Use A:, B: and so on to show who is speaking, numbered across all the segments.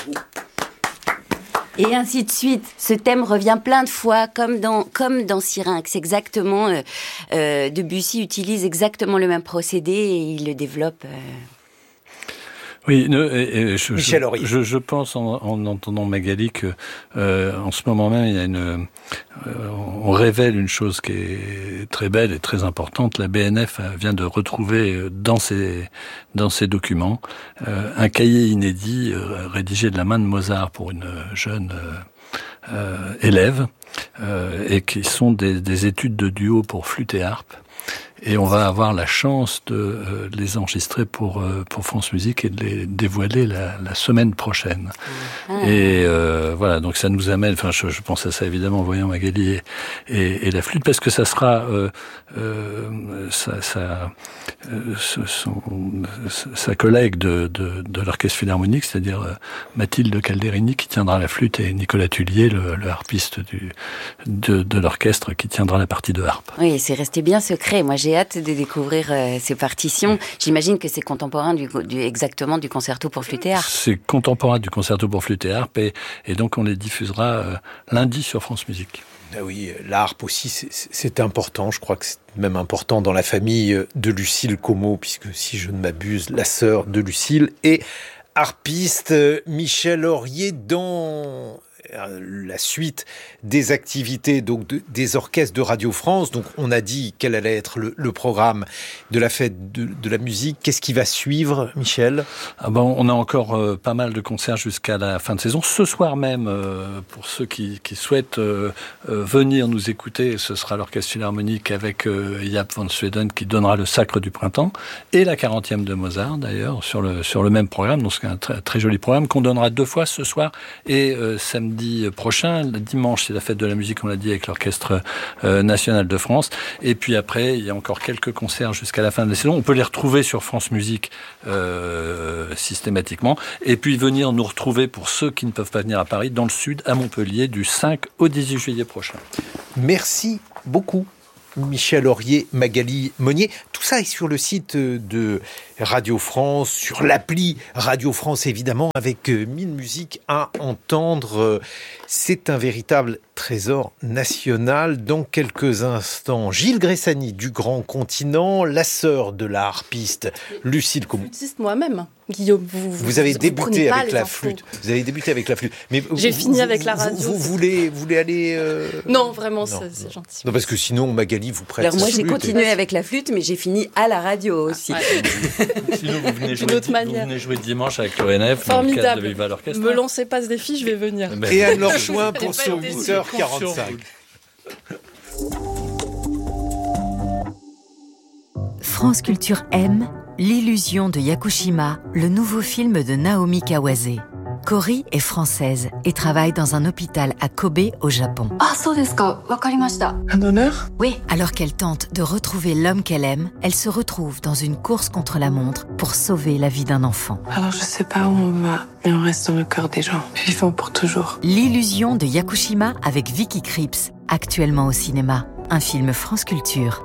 A: Et ainsi de suite. Ce thème revient plein de fois, comme dans Syrinx. Exactement. Debussy utilise exactement le même procédé et il le développe.
B: Oui,
C: Michel Aurier.
B: Je pense en entendant Magali que en ce moment même il y a on révèle une chose qui est très belle et très importante. La BNF vient de retrouver dans ses documents un cahier inédit rédigé de la main de Mozart pour une jeune élève et qui sont des études de duo pour flûte et harpe. Et on va avoir la chance de les enregistrer pour France Musique et de les dévoiler la semaine prochaine. Et voilà, donc ça nous amène, enfin je pense à ça évidemment en voyant Magali et la flûte, parce que ça sera sa collègue de l'Orchestre Philharmonique, c'est-à-dire Mathilde Calderini qui tiendra la flûte et Nicolas Tullier, le harpiste de l'orchestre qui tiendra la partie de harpe.
A: Oui, c'est resté bien secret. Moi j'ai hâte de découvrir ces partitions. J'imagine que c'est contemporain exactement du concerto pour flûte et harpe.
B: C'est contemporain du concerto pour flûte et harpe et donc on les diffusera lundi sur France Musique.
C: Ah oui, la harpe aussi, c'est important. Je crois que c'est même important dans la famille de Lucille Como, puisque si je ne m'abuse, la sœur de Lucille est harpiste. Michel Aurier, dans la suite des activités donc des orchestres de Radio France. Donc on a dit quel allait être le programme de la fête de la musique. Qu'est-ce qui va suivre, Michel ?
B: On a encore pas mal de concerts jusqu'à la fin de saison. Ce soir même, pour ceux qui souhaitent venir nous écouter, ce sera l'Orchestre Philharmonique avec Jaap van Sweden qui donnera le Sacre du Printemps et la 40e de Mozart d'ailleurs sur le même programme. Donc c'est un très, très joli programme qu'on donnera 2 fois ce soir et samedi prochain. Le dimanche, c'est la fête de la musique, on l'a dit, avec l'Orchestre National de France. Et puis après, il y a encore quelques concerts jusqu'à la fin de la saison. On peut les retrouver sur France Musique systématiquement. Et puis venir nous retrouver, pour ceux qui ne peuvent pas venir à Paris, dans le sud, à Montpellier, du 5 au 18 juillet prochain.
C: Merci beaucoup. Michel Aurier, Magali Monnier. Tout ça est sur le site de Radio France, sur l'appli Radio France évidemment, avec 1000 musiques à entendre. C'est un véritable trésor national. Dans quelques instants, Gilles Gressani du Grand Continent, la sœur de la harpiste Lucille Como.
D: Flûtiste moi-même, Guillaume.
C: Vous avez débuté avec la flûte. Vous avez débuté avec la flûte. Mais
D: j'ai fini avec la radio.
C: Vous voulez aller
D: Non, vraiment,
C: non,
D: c'est gentil.
C: Non, parce que sinon Magali vous prête.
A: Alors moi j'ai continué avec la flûte, mais j'ai fini à la radio aussi.
B: Sinon vous venez jouer dimanche avec l'ONF.
D: Formidable.
B: Dans le cadre de Viva l'Orchestre.
D: Me lancez pas ce défi, je vais venir.
C: Et Anne-Laure Chouin pour son 8h45.
E: France Culture aime L'illusion de Yakushima, le nouveau film de Naomi Kawase. Cory est française et travaille dans un hôpital à Kobe, au Japon.
F: Un honneur ?
E: Oui. Alors qu'elle tente de retrouver l'homme qu'elle aime, elle se retrouve dans une course contre la montre pour sauver la vie d'un enfant.
F: Alors je sais pas où on va, mais on reste dans le cœur des gens, vivants pour toujours.
E: L'illusion de Yakushima avec Vicky Krieps, actuellement au cinéma. Un film France Culture.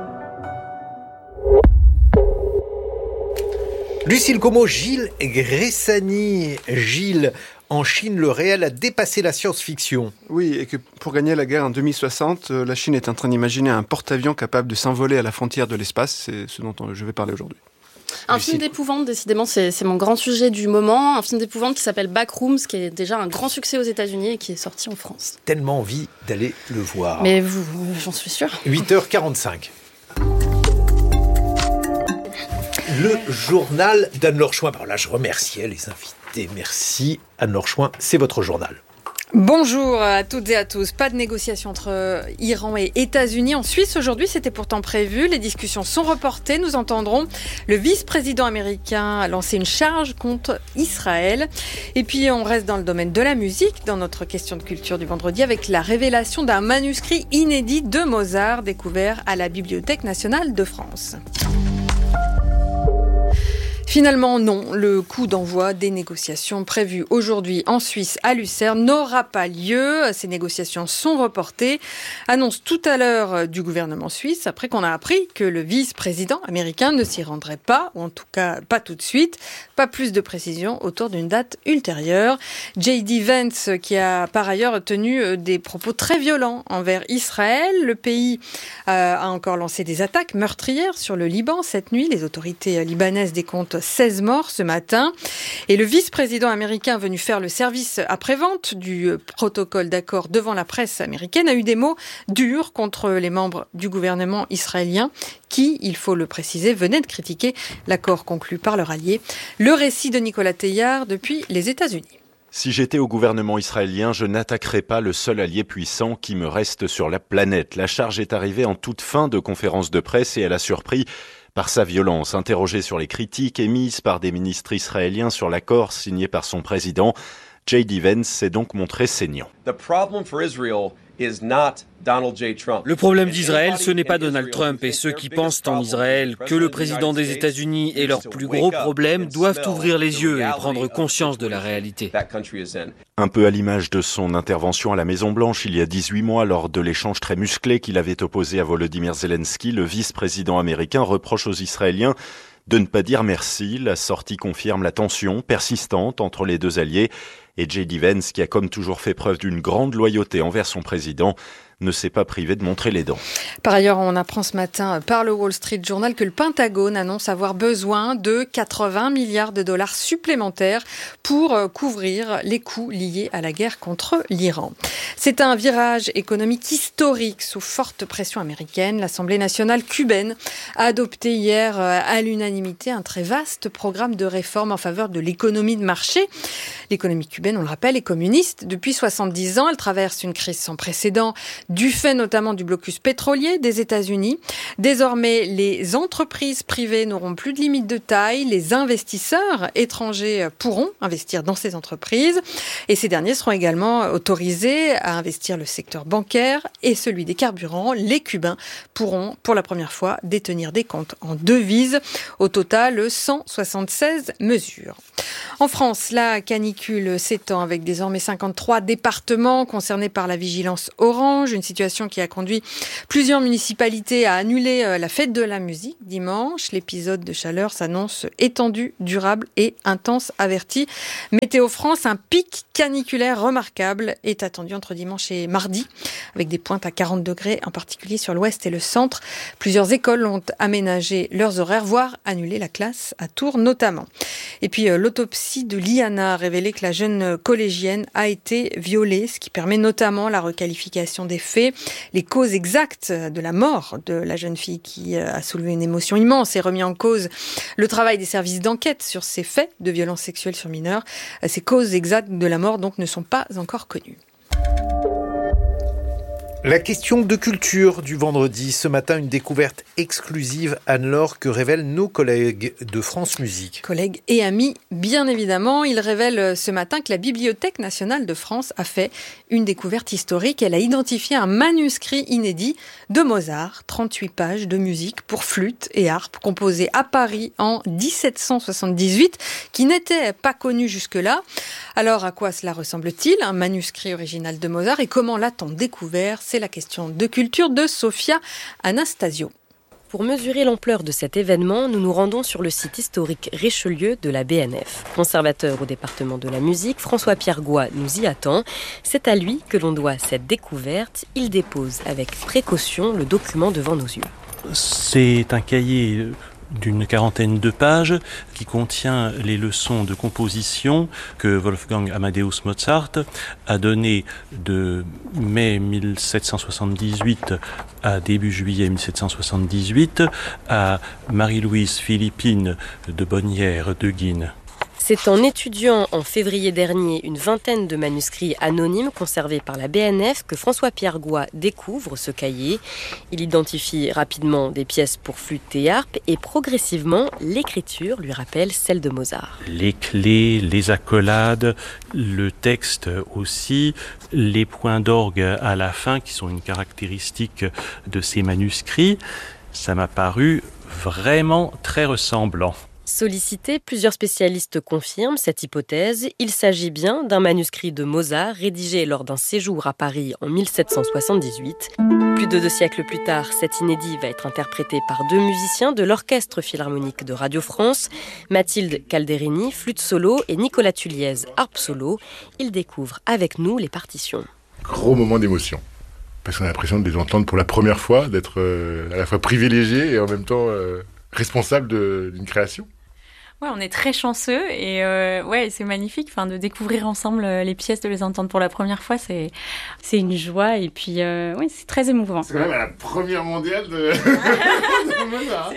C: Lucille Como, Gilles Gressani. Gilles, en Chine, le réel a dépassé la science-fiction.
G: Oui, et que pour gagner la guerre en 2060, la Chine est en train d'imaginer un porte-avions capable de s'envoler à la frontière de l'espace. C'est ce dont je vais parler aujourd'hui.
D: Un film d'épouvante, décidément, c'est mon grand sujet du moment. Un film d'épouvante qui s'appelle Backrooms, qui est déjà un grand succès aux États-Unis et qui est sorti en France.
C: Tellement envie d'aller le voir.
D: Mais vous, j'en suis sûre.
C: 8h45. Le journal d'Anne-Laure Chouin. Alors là, je remerciais les invités. Merci Anne-Laure Chouin, c'est votre journal.
H: Bonjour à toutes et à tous. Pas de négociation entre Iran et États-Unis en Suisse aujourd'hui, c'était pourtant prévu. Les discussions sont reportées. Nous entendrons le vice-président américain lancer une charge contre Israël. Et puis on reste dans le domaine de la musique, dans notre question de culture du vendredi, avec la révélation d'un manuscrit inédit de Mozart découvert à la Bibliothèque nationale de France. Finalement, non. Le coup d'envoi des négociations prévues aujourd'hui en Suisse à Lucerne n'aura pas lieu. Ces négociations sont reportées. Annonce tout à l'heure du gouvernement suisse, après qu'on a appris que le vice-président américain ne s'y rendrait pas, ou en tout cas pas tout de suite. Pas plus de précisions autour d'une date ultérieure. J.D. Vance, qui a par ailleurs tenu des propos très violents envers Israël. Le pays a encore lancé des attaques meurtrières sur le Liban cette nuit. Les autorités libanaises décomptent 16 morts ce matin. Et le vice-président américain venu faire le service après-vente du protocole d'accord devant la presse américaine a eu des mots durs contre les membres du gouvernement israélien qui, il faut le préciser, venaient de critiquer l'accord conclu par leur allié. Le récit de Nicolas Teillard depuis les États-Unis.
I: Si j'étais au gouvernement israélien, je n'attaquerais pas le seul allié puissant qui me reste sur la planète. La charge est arrivée en toute fin de conférence de presse et elle a surpris par sa violence. Interrogé sur les critiques émises par des ministres israéliens sur l'accord signé par son président, J.D. Vance s'est donc montré saignant.
J: Le problème d'Israël, ce n'est pas Donald Trump et ceux qui pensent en Israël que le président des États-Unis est leur plus gros problème doivent ouvrir les yeux et prendre conscience de la réalité.
I: Un peu à l'image de son intervention à la Maison-Blanche il y a 18 mois lors de l'échange très musclé qu'il avait opposé à Volodymyr Zelensky, le vice-président américain reproche aux Israéliens de ne pas dire merci. La sortie confirme la tension persistante entre les deux alliés et J.D. Vance, qui a comme toujours fait preuve d'une grande loyauté envers son président, ne s'est pas privé de montrer les dents.
H: Par ailleurs, on apprend ce matin par le Wall Street Journal que le Pentagone annonce avoir besoin de 80 milliards de dollars supplémentaires pour couvrir les coûts liés à la guerre contre l'Iran. C'est un virage économique historique sous forte pression américaine. L'Assemblée nationale cubaine a adopté hier à l'unanimité un très vaste programme de réforme en faveur de l'économie de marché. L'économie cubaine, on le rappelle, est communiste depuis 70 ans. Elle traverse une crise sans précédent du fait notamment du blocus pétrolier des États-Unis. Désormais, les entreprises privées n'auront plus de limite de taille. Les investisseurs étrangers pourront investir dans ces entreprises. Et ces derniers seront également autorisés à investir le secteur bancaire et celui des carburants. Les Cubains pourront, pour la première fois, détenir des comptes en devises. Au total, 176 mesures. En France, la canicule s'étend avec désormais 53 départements concernés par la vigilance orange. Une situation qui a conduit plusieurs municipalités à annuler la fête de la musique dimanche. L'épisode de chaleur s'annonce étendu, durable et intense, averti Météo France. Un pic caniculaire remarquable est attendu entre dimanche et mardi, avec des pointes à 40 degrés, en particulier sur l'ouest et le centre. Plusieurs écoles ont aménagé leurs horaires, voire annulé la classe à Tours notamment. Et puis l'autopsie de Liana a révélé que la jeune collégienne a été violée, ce qui permet notamment la requalification des faits. Les causes exactes de la mort de la jeune fille qui a soulevé une émotion immense et remis en cause le travail des services d'enquête sur ces faits de violences sexuelles sur mineurs. Ces causes exactes de la mort donc ne sont pas encore connues.
C: La question de culture du vendredi. Ce matin, une découverte exclusive, Anne-Laure, que révèlent nos collègues de France Musique.
H: Collègues et amis, bien évidemment. Ils révèlent ce matin que la Bibliothèque nationale de France a fait une découverte historique. Elle a identifié un manuscrit inédit de Mozart, 38 pages de musique pour flûte et harpe, composé à Paris en 1778, qui n'était pas connu jusque-là. Alors, à quoi cela ressemble-t-il, un manuscrit original de Mozart, et comment l'a-t-on découvert ? C'est la question de culture de Sophia Anastasio.
K: Pour mesurer l'ampleur de cet événement, nous nous rendons sur le site historique Richelieu de la BNF. Conservateur au département de la musique, François-Pierre Goy nous y attend. C'est à lui que l'on doit cette découverte. Il dépose avec précaution le document devant nos yeux.
L: C'est un cahier d'une quarantaine de pages qui contient les leçons de composition que Wolfgang Amadeus Mozart a données de mai 1778 à début juillet 1778 à Marie-Louise Philippine de Bonnières de Guines.
K: C'est en étudiant en février dernier une vingtaine de manuscrits anonymes conservés par la BNF que François-Pierre Goy découvre ce cahier. Il identifie rapidement des pièces pour flûte et harpe et progressivement, l'écriture lui rappelle celle de Mozart.
L: Les clés, les accolades, le texte aussi, les points d'orgue à la fin qui sont une caractéristique de ces manuscrits, ça m'a paru vraiment très ressemblant.
K: Sollicité, plusieurs spécialistes confirment cette hypothèse. Il s'agit bien d'un manuscrit de Mozart rédigé lors d'un séjour à Paris en 1778. Plus de 2 siècles plus tard, cet inédit va être interprété par 2 musiciens de l'Orchestre Philharmonique de Radio France, Mathilde Calderini, flûte solo, et Nicolas Tulliez, harpe solo. Ils découvrent avec nous les partitions.
M: Gros moment d'émotion. Parce qu'on a l'impression de les entendre pour la première fois, d'être à la fois privilégié et en même temps responsable d'une création.
N: Ouais, on est très chanceux et c'est magnifique. Enfin, de découvrir ensemble les pièces, de les entendre pour la première fois, c'est une joie et puis c'est très émouvant.
M: C'est quand même à la première mondiale de Mozart.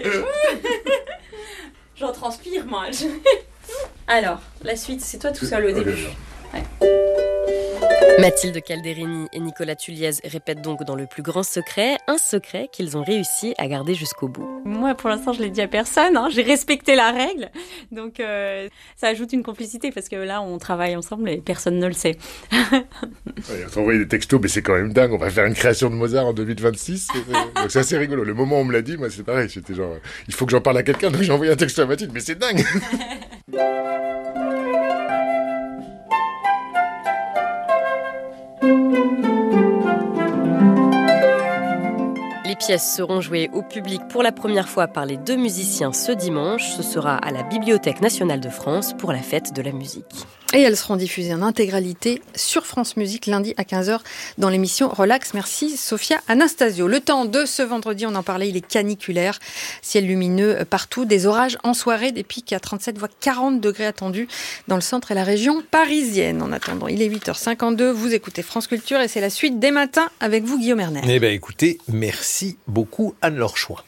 N: J'en transpire, moi. Alors, la suite, c'est toi tout seul au début. Ouais.
K: Mathilde Calderini et Nicolas Tulliez répètent donc dans le plus grand secret, un secret qu'ils ont réussi à garder jusqu'au bout.
N: Moi, pour l'instant, je l'ai dit à personne, j'ai respecté la règle, donc ça ajoute une complicité parce que là, on travaille ensemble et personne ne le sait.
M: On s'envoie des textos, mais c'est quand même dingue, on va faire une création de Mozart en 2026, donc c'est assez rigolo. Le moment où on me l'a dit, moi c'est pareil, j'étais genre, il faut que j'en parle à quelqu'un, donc j'ai envoyé un texto à Mathilde, mais c'est dingue.
K: Les pièces seront jouées au public pour la première fois par les 2 musiciens ce dimanche. Ce sera à la Bibliothèque nationale de France pour la fête de la musique.
H: Et elles seront diffusées en intégralité sur France Musique lundi à 15h dans l'émission Relax. Merci Sophia Anastasio. Le temps de ce vendredi, on en parlait, il est caniculaire. Ciel lumineux partout, des orages en soirée, des pics à 37 voire 40 degrés attendus dans le centre et la région parisienne. En attendant, il est 8h52, vous écoutez France Culture et c'est la suite des matins avec vous Guillaume Erner.
C: Eh bien écoutez, merci beaucoup Anne-Laure Chouin.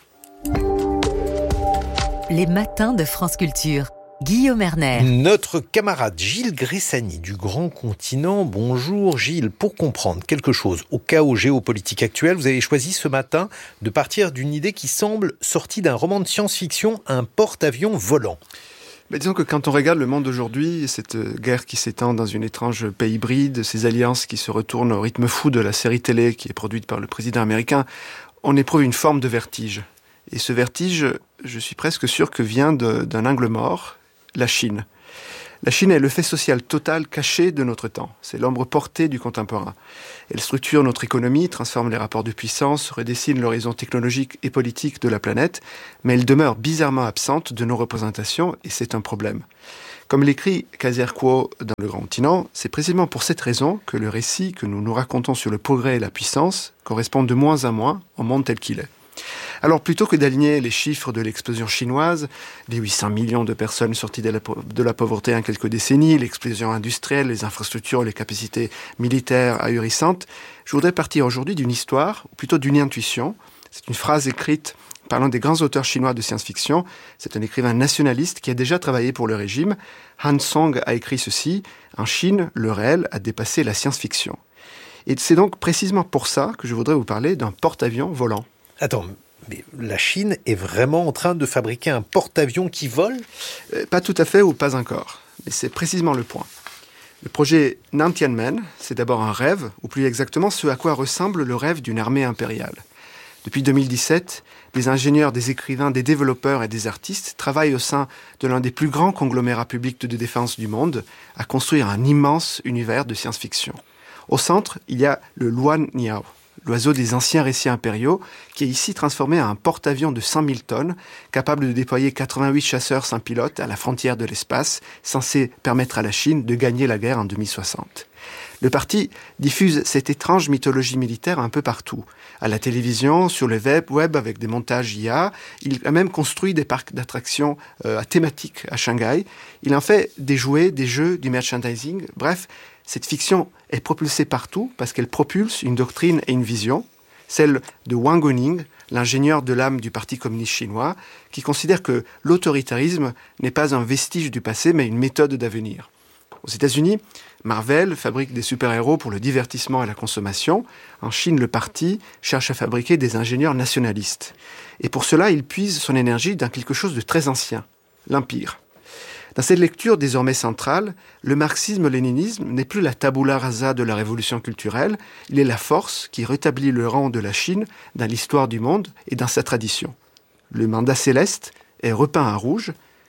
E: Les matins de France Culture. Guillaume Erner.
C: Notre camarade Gilles Gressani du Grand Continent. Bonjour Gilles. Pour comprendre quelque chose au chaos géopolitique actuel, vous avez choisi ce matin de partir d'une idée qui semble sortie d'un roman de science-fiction, un porte-avions volant.
G: Mais disons que quand on regarde le monde d'aujourd'hui, cette guerre qui s'étend dans une étrange paix hybride, ces alliances qui se retournent au rythme fou de la série télé qui est produite par le président américain, on éprouve une forme de vertige. Et ce vertige, je suis presque sûr que vient d'un angle mort, la Chine. La Chine est le fait social total caché de notre temps. C'est l'ombre portée du contemporain. Elle structure notre économie, transforme les rapports de puissance, redessine l'horizon technologique et politique de la planète, mais elle demeure bizarrement absente de nos représentations et c'est un problème. Comme l'écrit Kazer Kuo dans Le Grand Continent, c'est précisément pour cette raison que le récit que nous nous racontons sur le progrès et la puissance correspond de moins en moins au monde tel qu'il est. Alors plutôt que d'aligner les chiffres de l'explosion chinoise, des 800 millions de personnes sorties de la pauvreté en quelques décennies, l'explosion industrielle, les infrastructures, les capacités militaires ahurissantes, je voudrais partir aujourd'hui d'une histoire, ou plutôt d'une intuition. C'est une phrase écrite par l'un des grands auteurs chinois de science-fiction. C'est un écrivain nationaliste qui a déjà travaillé pour le régime. Han Song a écrit ceci: « En Chine, le réel a dépassé la science-fiction ». Et c'est donc précisément pour ça que je voudrais vous parler d'un porte-avions volant.
C: Attends, mais la Chine est vraiment en train de fabriquer un porte-avions qui vole ?
G: Pas tout à fait ou pas encore, mais c'est précisément le point. Le projet Nantianmen, c'est d'abord un rêve, ou plus exactement ce à quoi ressemble le rêve d'une armée impériale. Depuis 2017, des ingénieurs, des écrivains, des développeurs et des artistes travaillent au sein de l'un des plus grands conglomérats publics de défense du monde à construire un immense univers de science-fiction. Au centre, il y a le Luan Niao, l'oiseau des anciens récits impériaux, qui est ici transformé en un porte-avions de 100 000 tonnes, capable de déployer 88 chasseurs sans pilote à la frontière de l'espace, censé permettre à la Chine de gagner la guerre en 2060. Le parti diffuse cette étrange mythologie militaire un peu partout. À la télévision, sur le web avec des montages IA. Il a même construit des parcs d'attractions thématiques à Shanghai. Il en fait des jouets, des jeux, du merchandising. Bref, cette fiction est propulsée partout parce qu'elle propulse une doctrine et une vision, celle de Wang Guoning, l'ingénieur de l'âme du Parti communiste chinois, qui considère que l'autoritarisme n'est pas un vestige du passé, mais une méthode d'avenir. Aux États-Unis, Marvel fabrique des super-héros pour le divertissement et la consommation. En Chine, le parti cherche à fabriquer des ingénieurs nationalistes. Et pour cela, il puise son énergie dans quelque chose de très ancien, l'Empire. Dans cette lecture désormais centrale, le marxisme-léninisme n'est plus la tabula rasa de la révolution culturelle, il est la force qui rétablit le rang de la Chine dans l'histoire du monde et dans sa tradition. Le mandat céleste est repeint en rouge,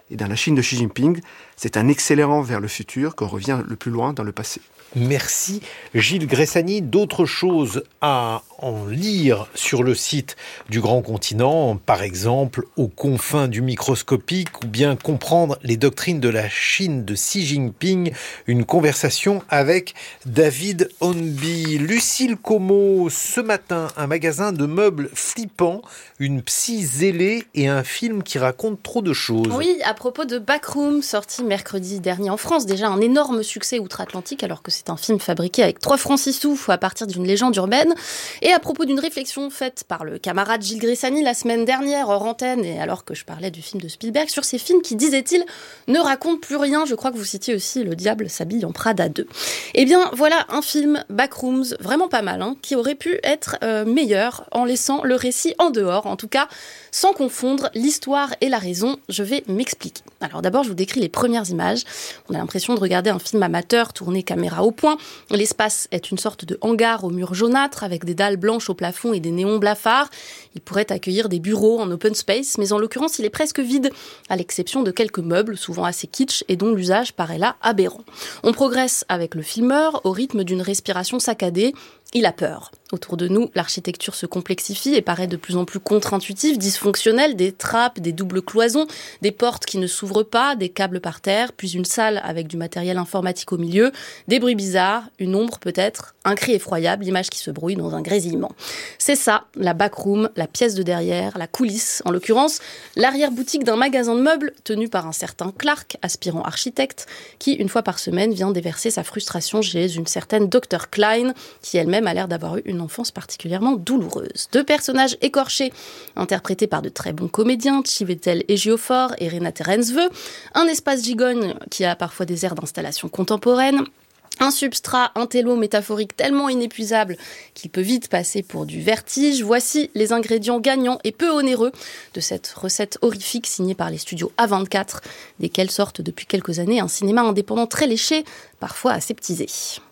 G: Et dans la Chine de Xi Jinping, c'est un accélérant vers le futur qu'on revient le plus loin dans le passé.
C: Merci Gilles Gressani. D'autres choses à en lire sur le site du Grand Continent, par exemple aux confins du microscopique, ou bien comprendre les doctrines de la Chine de Xi Jinping, une conversation avec David Honby. Lucille Como, ce matin, un magasin de meubles flippants, une psy zélée et un film qui raconte trop de choses.
D: Oui, à propos de Backroom, sorti mercredi dernier en France, déjà un énorme succès outre-Atlantique, alors que c'est un film fabriqué avec 3 francs 6 sous à partir d'une légende urbaine. Et à propos d'une réflexion faite par le camarade Gilles Gressani la semaine dernière hors antenne, et alors que je parlais du film de Spielberg, sur ces films qui, disait-il, ne racontent plus rien. Je crois que vous citiez aussi Le diable s'habille en Prada 2. Eh bien, voilà un film, Backrooms, vraiment pas mal, qui aurait pu être meilleur en laissant le récit en dehors, en tout cas sans confondre l'histoire et la raison. Je vais m'expliquer. Alors d'abord, je vous décris les premières images. On a l'impression de regarder un film amateur tourné caméra au point. L'espace est une sorte de hangar aux murs jaunâtres avec des dalles blanches au plafond et des néons blafards. Il pourrait accueillir des bureaux en open space, mais en l'occurrence, il est presque vide, à l'exception de quelques meubles, souvent assez kitsch et dont l'usage paraît là aberrant. On progresse avec le filmeur au rythme d'une respiration saccadée. Il a peur. Autour de nous, l'architecture se complexifie et paraît de plus en plus contre-intuitive, dysfonctionnelle, des trappes, des doubles cloisons, des portes qui ne s'ouvrent pas, des câbles par terre, puis une salle avec du matériel informatique au milieu, des bruits bizarres, une ombre peut-être, un cri effroyable, l'image qui se brouille dans un grésillement. C'est ça, la backroom, la pièce de derrière, la coulisse, en l'occurrence, l'arrière-boutique d'un magasin de meubles tenu par un certain Clark, aspirant architecte, qui, une fois par semaine, vient déverser sa frustration chez une certaine Dr. Klein, qui elle-même a l'air d'avoir eu une enfance particulièrement douloureuse. 2 personnages écorchés, interprétés par de très bons comédiens, Chiwetel Ejiofor et Renate Reinsve, un espace gigogne qui a parfois des airs d'installation contemporaine, un substrat intello métaphorique tellement inépuisable qu'il peut vite passer pour du vertige. Voici les ingrédients gagnants et peu onéreux de cette recette horrifique signée par les studios A24, desquels sortent depuis quelques années un cinéma indépendant très léché, parfois aseptisé.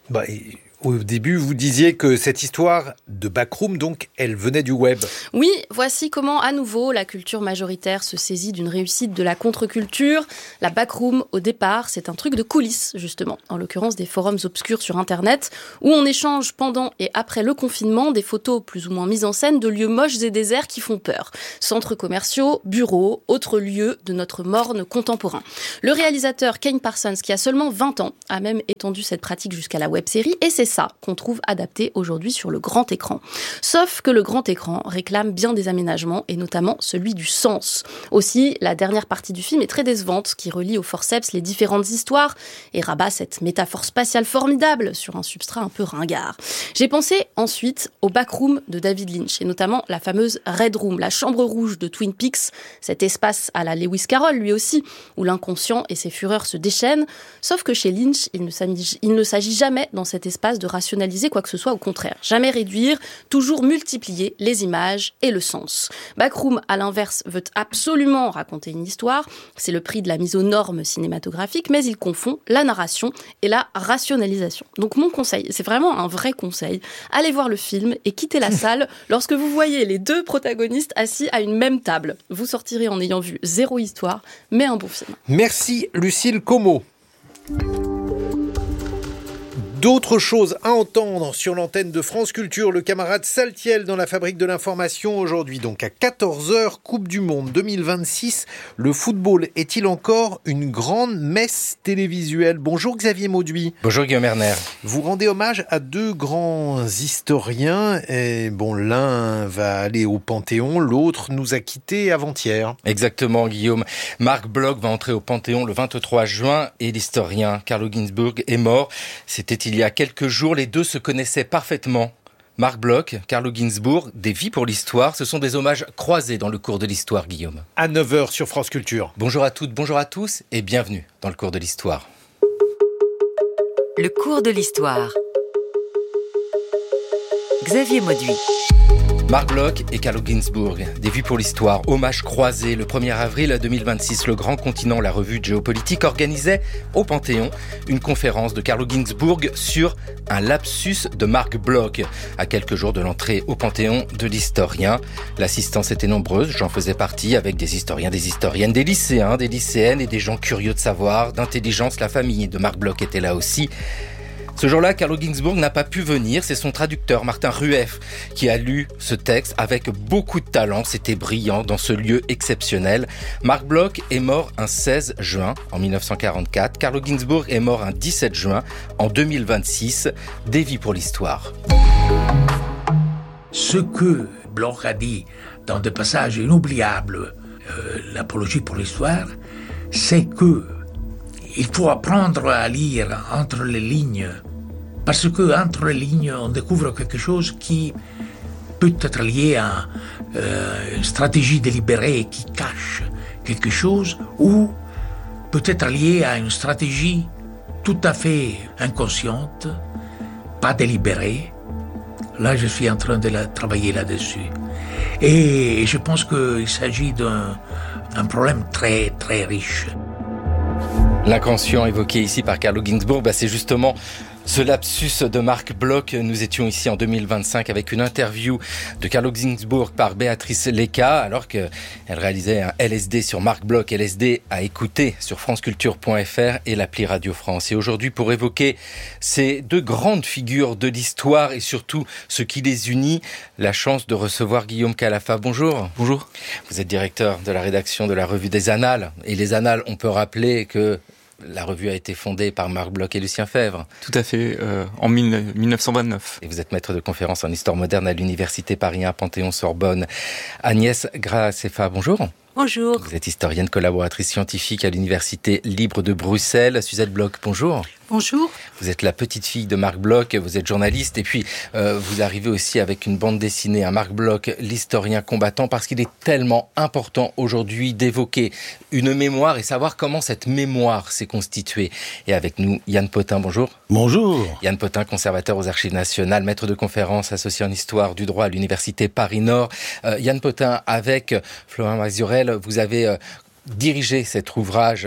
C: Au début, vous disiez que cette histoire de Backroom, donc, elle venait du web.
D: Oui, voici comment, à nouveau, la culture majoritaire se saisit d'une réussite de la contre-culture. La Backroom, au départ, c'est un truc de coulisses, justement. En l'occurrence, des forums obscurs sur Internet, où on échange pendant et après le confinement des photos plus ou moins mises en scène de lieux moches et déserts qui font peur. Centres commerciaux, bureaux, autres lieux de notre morne contemporain. Le réalisateur Kane Parsons, qui a seulement 20 ans, a même étendu cette pratique jusqu'à la web-série, et c'est ça qu'on trouve adapté aujourd'hui sur le grand écran. Sauf que le grand écran réclame bien des aménagements, et notamment celui du sens. Aussi, la dernière partie du film est très décevante, qui relie au forceps les différentes histoires et rabat cette métaphore spatiale formidable sur un substrat un peu ringard. J'ai pensé ensuite au Backroom de David Lynch, et notamment la fameuse Red Room, la chambre rouge de Twin Peaks, cet espace à la Lewis Carroll lui aussi, où l'inconscient et ses fureurs se déchaînent. Sauf que chez Lynch, il ne s'agit jamais dans cet espace de rationaliser quoi que ce soit, au contraire. Jamais réduire, toujours multiplier les images et le sens. Backroom, à l'inverse, veut absolument raconter une histoire. C'est le prix de la mise aux normes cinématographiques, mais il confond la narration et la rationalisation. Donc mon conseil, c'est vraiment un vrai conseil, allez voir le film et quittez la salle lorsque vous voyez les 2 protagonistes assis à une même table. Vous sortirez en ayant vu 0 histoire, mais un bon film.
C: Merci Lucille Como. D'autres choses à entendre sur l'antenne de France Culture, le camarade Saltiel dans la fabrique de l'information aujourd'hui. Donc à 14h, Coupe du Monde 2026, le football est-il encore une grande messe télévisuelle ? Bonjour Xavier Mauduit.
O: Bonjour Guillaume Erner.
C: Vous rendez hommage à 2 grands historiens. Et l'un va aller au Panthéon, l'autre nous a quittés avant-hier.
O: Exactement Guillaume. Marc Bloch va entrer au Panthéon le 23 juin et l'historien Carlo Ginzburg est mort. C'était il y a quelques jours, les 2 se connaissaient parfaitement. Marc Bloch, Carlo Ginzburg, des vies pour l'histoire, ce sont des hommages croisés dans le cours de l'histoire, Guillaume.
C: À 9h sur France Culture.
O: Bonjour à toutes, bonjour à tous et bienvenue dans le cours de l'histoire.
E: Le cours de l'histoire. Xavier Mauduit.
O: Marc Bloch et Carlo Ginzburg, des vues pour l'histoire, hommage croisé. Le 1er avril 2026, le Grand Continent, la revue de géopolitique, organisait au Panthéon une conférence de Carlo Ginzburg sur un lapsus de Marc Bloch, à quelques jours de l'entrée au Panthéon de l'historien. L'assistance était nombreuse, j'en faisais partie, avec des historiens, des historiennes, des lycéens, des lycéennes et des gens curieux de savoir, d'intelligence. La famille de Marc Bloch était là aussi. Ce jour-là, Carlo Ginzburg n'a pas pu venir. C'est son traducteur, Martin Rueff, qui a lu ce texte avec beaucoup de talent. C'était brillant dans ce lieu exceptionnel. Marc Bloch est mort un 16 juin en 1944. Carlo Ginzburg est mort un 17 juin en 2026. Des vies pour l'histoire.
P: Ce que Bloch a dit dans des passages inoubliables, l'apologie pour l'histoire, c'est que il faut apprendre à lire entre les lignes, parce que entre les lignes, on découvre quelque chose qui peut être lié à une stratégie délibérée qui cache quelque chose, ou peut être lié à une stratégie tout à fait inconsciente, pas délibérée. Là, je suis en train de travailler là-dessus. Et je pense qu'il s'agit d'un problème très, très riche.
O: L'inconscient évoqué ici par Carlo Ginzburg, c'est justement ce lapsus de Marc Bloch. Nous étions ici en 2025 avec une interview de Carlo Ginzburg par Béatrice Lecca, alors qu'elle réalisait un LSD sur Marc Bloch. LSD à écouter sur franceculture.fr et l'appli Radio France. Et aujourd'hui, pour évoquer ces deux grandes figures de l'histoire et surtout ce qui les unit, la chance de recevoir Guillaume Calafa. Bonjour.
Q: Bonjour.
O: Vous êtes directeur de la rédaction de la revue des Annales. Et les Annales, on peut rappeler que la revue a été fondée par Marc Bloch et Lucien Febvre.
Q: Tout à fait, en 1929.
O: Et vous êtes maître de conférence en histoire moderne à l'Université Paris 1 Panthéon-Sorbonne. Agnès Gracefa, bonjour.
R: Bonjour.
O: Vous êtes historienne, collaboratrice scientifique à l'Université libre de Bruxelles. Suzette Bloch, bonjour.
R: Bonjour.
O: Vous êtes la petite fille de Marc Bloch, vous êtes journaliste et puis vous arrivez aussi avec une bande dessinée à Marc Bloch, l'historien combattant, parce qu'il est tellement important aujourd'hui d'évoquer une mémoire et savoir comment cette mémoire s'est constituée. Et avec nous, Yann Potin, bonjour.
S: Bonjour.
O: Yann Potin, conservateur aux Archives nationales, maître de conférence associé en histoire du droit à l'Université Paris-Nord. Yann Potin, avec Florian Mazurel, vous avez dirigé cet ouvrage,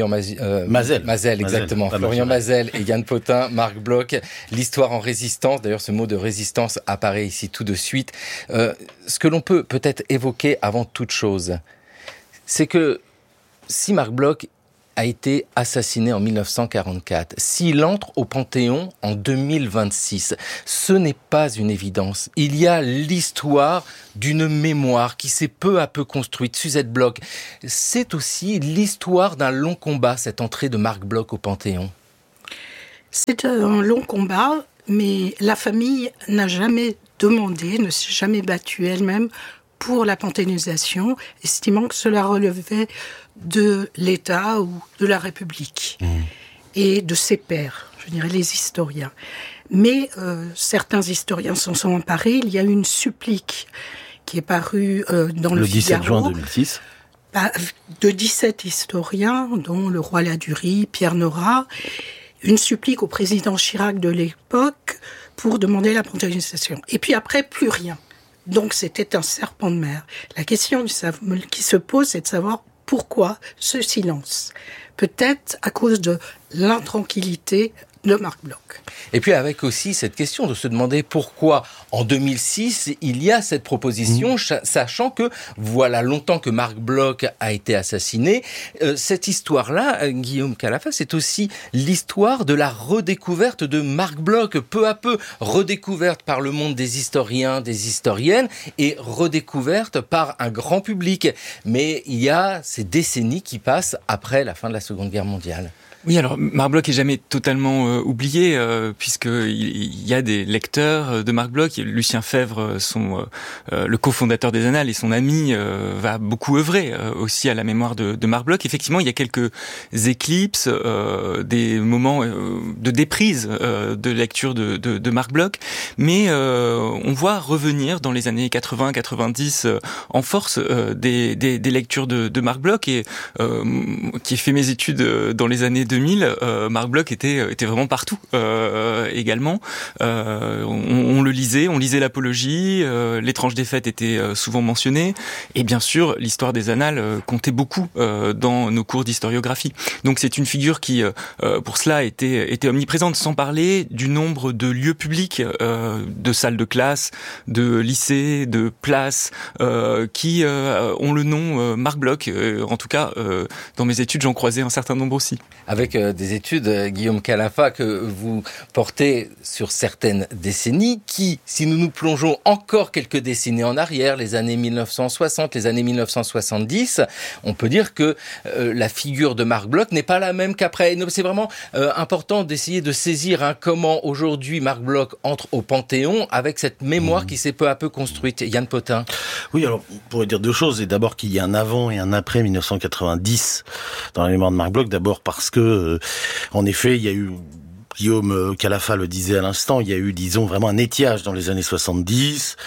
O: Mazel, exactement. Florian Mazel et Yann Potin, Marc Bloch, l'histoire en résistance. D'ailleurs, ce mot de résistance apparaît ici tout de suite. Ce que l'on peut peut-être évoquer avant toute chose, c'est que si Marc Bloch a été assassiné en 1944, s'il entre au Panthéon en 2026, ce n'est pas une évidence. Il y a l'histoire d'une mémoire qui s'est peu à peu construite. Suzette Bloch, c'est aussi l'histoire d'un long combat, cette entrée de Marc Bloch au Panthéon.
R: C'est un long combat, mais la famille n'a jamais demandé, ne s'est jamais battue elle-même pour la panthéonisation, estimant que cela relevait de l'État ou de la République et de ses pairs, je dirais les historiens. Mais certains historiens s'en sont emparés. Il y a eu une supplique qui est parue dans le Figaro.
S: 17 juin 2006.
R: De 17 historiens, dont le roi Ladurie, Pierre Nora, une supplique au président Chirac de l'époque pour demander la panthéonisation. Et puis après, plus rien. Donc c'était un serpent de mer. La question qui se pose, c'est de savoir pourquoi ce silence. Peut-être à cause de l'intranquillité de Marc Bloch.
O: Et puis avec aussi cette question de se demander pourquoi en 2006 il y a cette proposition, sachant que voilà longtemps que Marc Bloch a été assassiné. Cette histoire-là, Guillaume Calafa, c'est aussi l'histoire de la redécouverte de Marc Bloch, peu à peu redécouverte par le monde des historiens, des historiennes, et redécouverte par un grand public. Mais il y a ces décennies qui passent après la fin de la Seconde Guerre mondiale.
Q: Oui, alors Marc Bloch est jamais totalement oublié, puisqu'il y a des lecteurs de Marc Bloch. Lucien Febvre, le cofondateur des Annales et son ami, va beaucoup œuvrer aussi à la mémoire de Marc Bloch. Effectivement, il y a quelques éclipses, des moments de déprise de lecture de Marc Bloch, mais on voit revenir dans les années 80-90 en force des lectures de Marc Bloch, et qui ai fait mes études dans les années 2000, 2000, Marc Bloch était vraiment partout également. On le lisait, on lisait l'Apologie, l'étrange défaite était souvent mentionnée, et bien sûr l'histoire des annales comptait beaucoup dans nos cours d'historiographie. Donc c'est une figure qui, pour cela, était omniprésente, sans parler du nombre de lieux publics, de salles de classe, de lycées, de places, qui ont le nom Marc Bloch. En tout cas, dans mes études, j'en croisais un certain nombre aussi.
O: Avec des études, Guillaume Calafa, que vous portez sur certaines décennies, qui, si nous nous plongeons encore quelques décennies en arrière, les années 1960, les années 1970, on peut dire que la figure de Marc Bloch n'est pas la même qu'après. C'est vraiment important d'essayer de saisir comment aujourd'hui Marc Bloch entre au Panthéon avec cette mémoire qui s'est peu à peu construite. Yann Potin.
S: Oui, alors, on pourrait dire deux choses. Et d'abord qu'il y a un avant et un après 1990 dans la mémoire de Marc Bloch. D'abord parce que, en effet, il y a eu, Guillaume Calafa le disait à l'instant, il y a eu, disons, vraiment un étiage dans les années 70.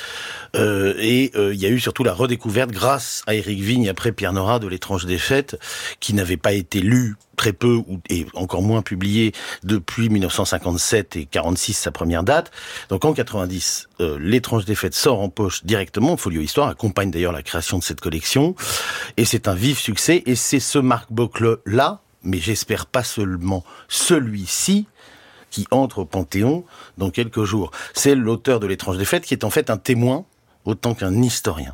S: Il y a eu surtout la redécouverte grâce à Éric Vigne après Pierre Nora de l'étrange défaite, qui n'avait pas été lu très peu et encore moins publié depuis 1957 et 46 sa première date. Donc en 90, l'étrange défaite sort en poche directement. Folio Histoire accompagne d'ailleurs la création de cette collection et c'est un vif succès. Et c'est ce Marc Bloch là, mais j'espère pas seulement celui-ci, qui entre au Panthéon dans quelques jours. C'est l'auteur de l'étrange défaite qui est en fait un témoin autant qu'un historien.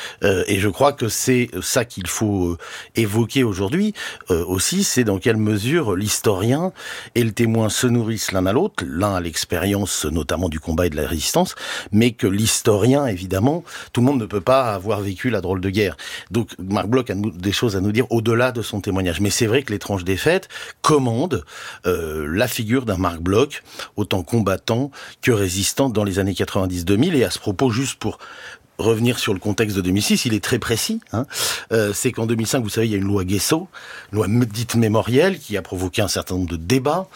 S: Et je crois que c'est ça qu'il faut évoquer aujourd'hui aussi, c'est dans quelle mesure l'historien et le témoin se nourrissent l'un à l'autre, l'un à l'expérience notamment du combat et de la résistance, mais que l'historien, évidemment, tout le monde ne peut pas avoir vécu la drôle de guerre. Donc Marc Bloch a des choses à nous dire au-delà de son témoignage. Mais c'est vrai que l'étrange défaite commande la figure d'un Marc Bloch, autant combattant que résistant dans les années 90-2000. Et à ce propos, juste pour revenir sur le contexte de 2006, il est très précis. C'est qu'en 2005, vous savez, il y a une loi Guesso, loi dite mémorielle, qui a provoqué un certain nombre de débats,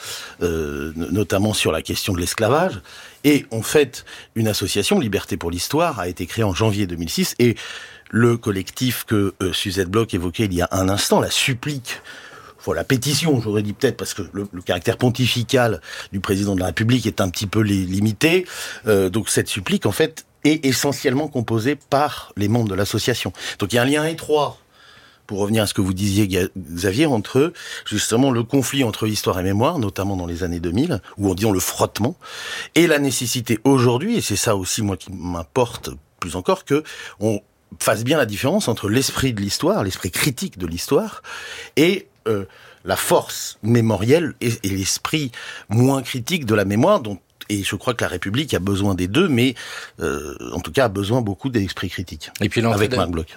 S: notamment sur la question de l'esclavage. Et en fait, une association, Liberté pour l'Histoire, a été créée en janvier 2006. Et le collectif que Suzette Bloch évoquait il y a un instant, la supplique, la pétition, j'aurais dit peut-être, parce que le caractère pontifical du président de la République est un petit peu limité. Donc cette supplique, en fait, est essentiellement composé par les membres de l'association. Donc il y a un lien étroit, pour revenir à ce que vous disiez, Xavier, entre justement le conflit entre histoire et mémoire, notamment dans les années 2000, ou disons le frottement, et la nécessité aujourd'hui, et c'est ça aussi moi qui m'importe plus encore, que on fasse bien la différence entre l'esprit de l'histoire, l'esprit critique de l'histoire, et la force mémorielle et l'esprit moins critique de la mémoire, et je crois que la République a besoin des deux, mais en tout cas a besoin beaucoup d'esprit critique.
O: Et puis l'entrée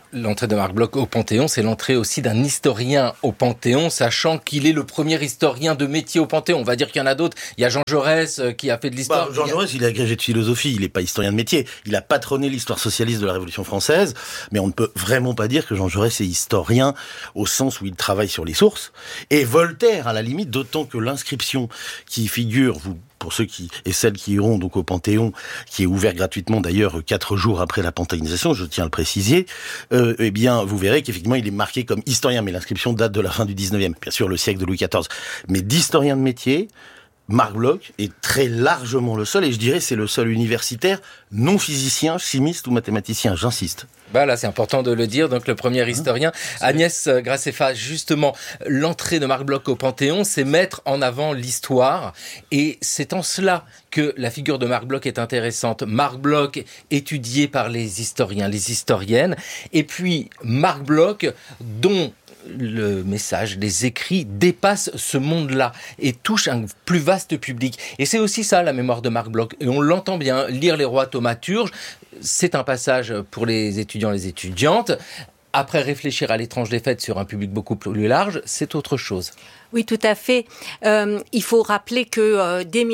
O: de Marc Bloch au Panthéon, c'est l'entrée aussi d'un historien au Panthéon, sachant qu'il est le premier historien de métier au Panthéon. On va dire qu'il y en a d'autres. Il y a Jean Jaurès qui a fait de l'histoire.
S: Jean Jaurès, il est agrégé de philosophie, il n'est pas historien de métier. Il a patronné l'histoire socialiste de la Révolution française, mais on ne peut vraiment pas dire que Jean Jaurès est historien au sens où il travaille sur les sources. Et Voltaire, à la limite, d'autant que l'inscription qui figure, pour ceux qui et celles qui iront donc au Panthéon, qui est ouvert gratuitement d'ailleurs 4 jours après la panthéonisation, je tiens à le préciser, eh bien vous verrez qu'effectivement il est marqué comme historien, mais l'inscription date de la fin du 19e, bien sûr le siècle de Louis XIV. Mais d'historien de métier, Marc Bloch est très largement le seul, et je dirais c'est le seul universitaire non physicien, chimiste ou mathématicien, j'insiste.
O: Là, c'est important de le dire. Donc, le premier historien, Agnès Graceffa, justement, l'entrée de Marc Bloch au Panthéon, c'est mettre en avant l'histoire. Et c'est en cela que la figure de Marc Bloch est intéressante. Marc Bloch, étudié par les historiens, les historiennes. Et puis, Marc Bloch, dont le message, les écrits dépassent ce monde-là et touchent un plus vaste public. Et c'est aussi ça, la mémoire de Marc Bloch. Et on l'entend bien, lire les rois thaumaturges, c'est un passage pour les étudiants et les étudiantes. Après, réfléchir à l'étrange défaite sur un public beaucoup plus large, c'est autre chose.
T: Oui, tout à fait. Il faut rappeler que dès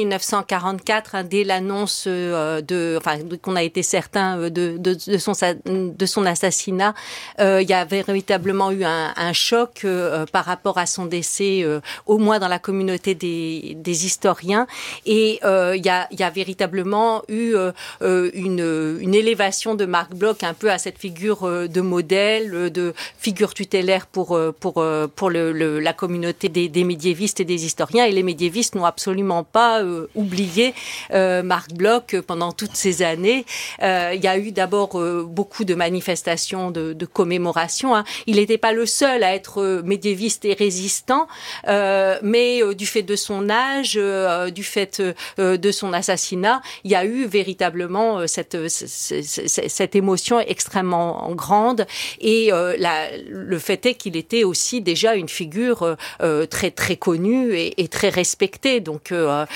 T: 1944, dès l'annonce qu'on a été certain de son assassinat, il y avait véritablement eu un choc par rapport à son décès, au moins dans la communauté des historiens. Et il y a véritablement eu une élévation de Marc Bloch un peu à cette figure de modèle rôle de figure tutélaire pour la communauté des médiévistes et des historiens. Et les médiévistes n'ont absolument pas oublié Marc Bloch pendant toutes ces années. Il y a eu d'abord beaucoup de manifestations de commémoration. Hein. Il n'était pas le seul à être médiéviste et résistant, mais du fait de son âge, du fait de son assassinat, il y a eu véritablement cette émotion extrêmement grande. Et le fait est qu'il était aussi déjà une figure très très connue et très respectée. Donc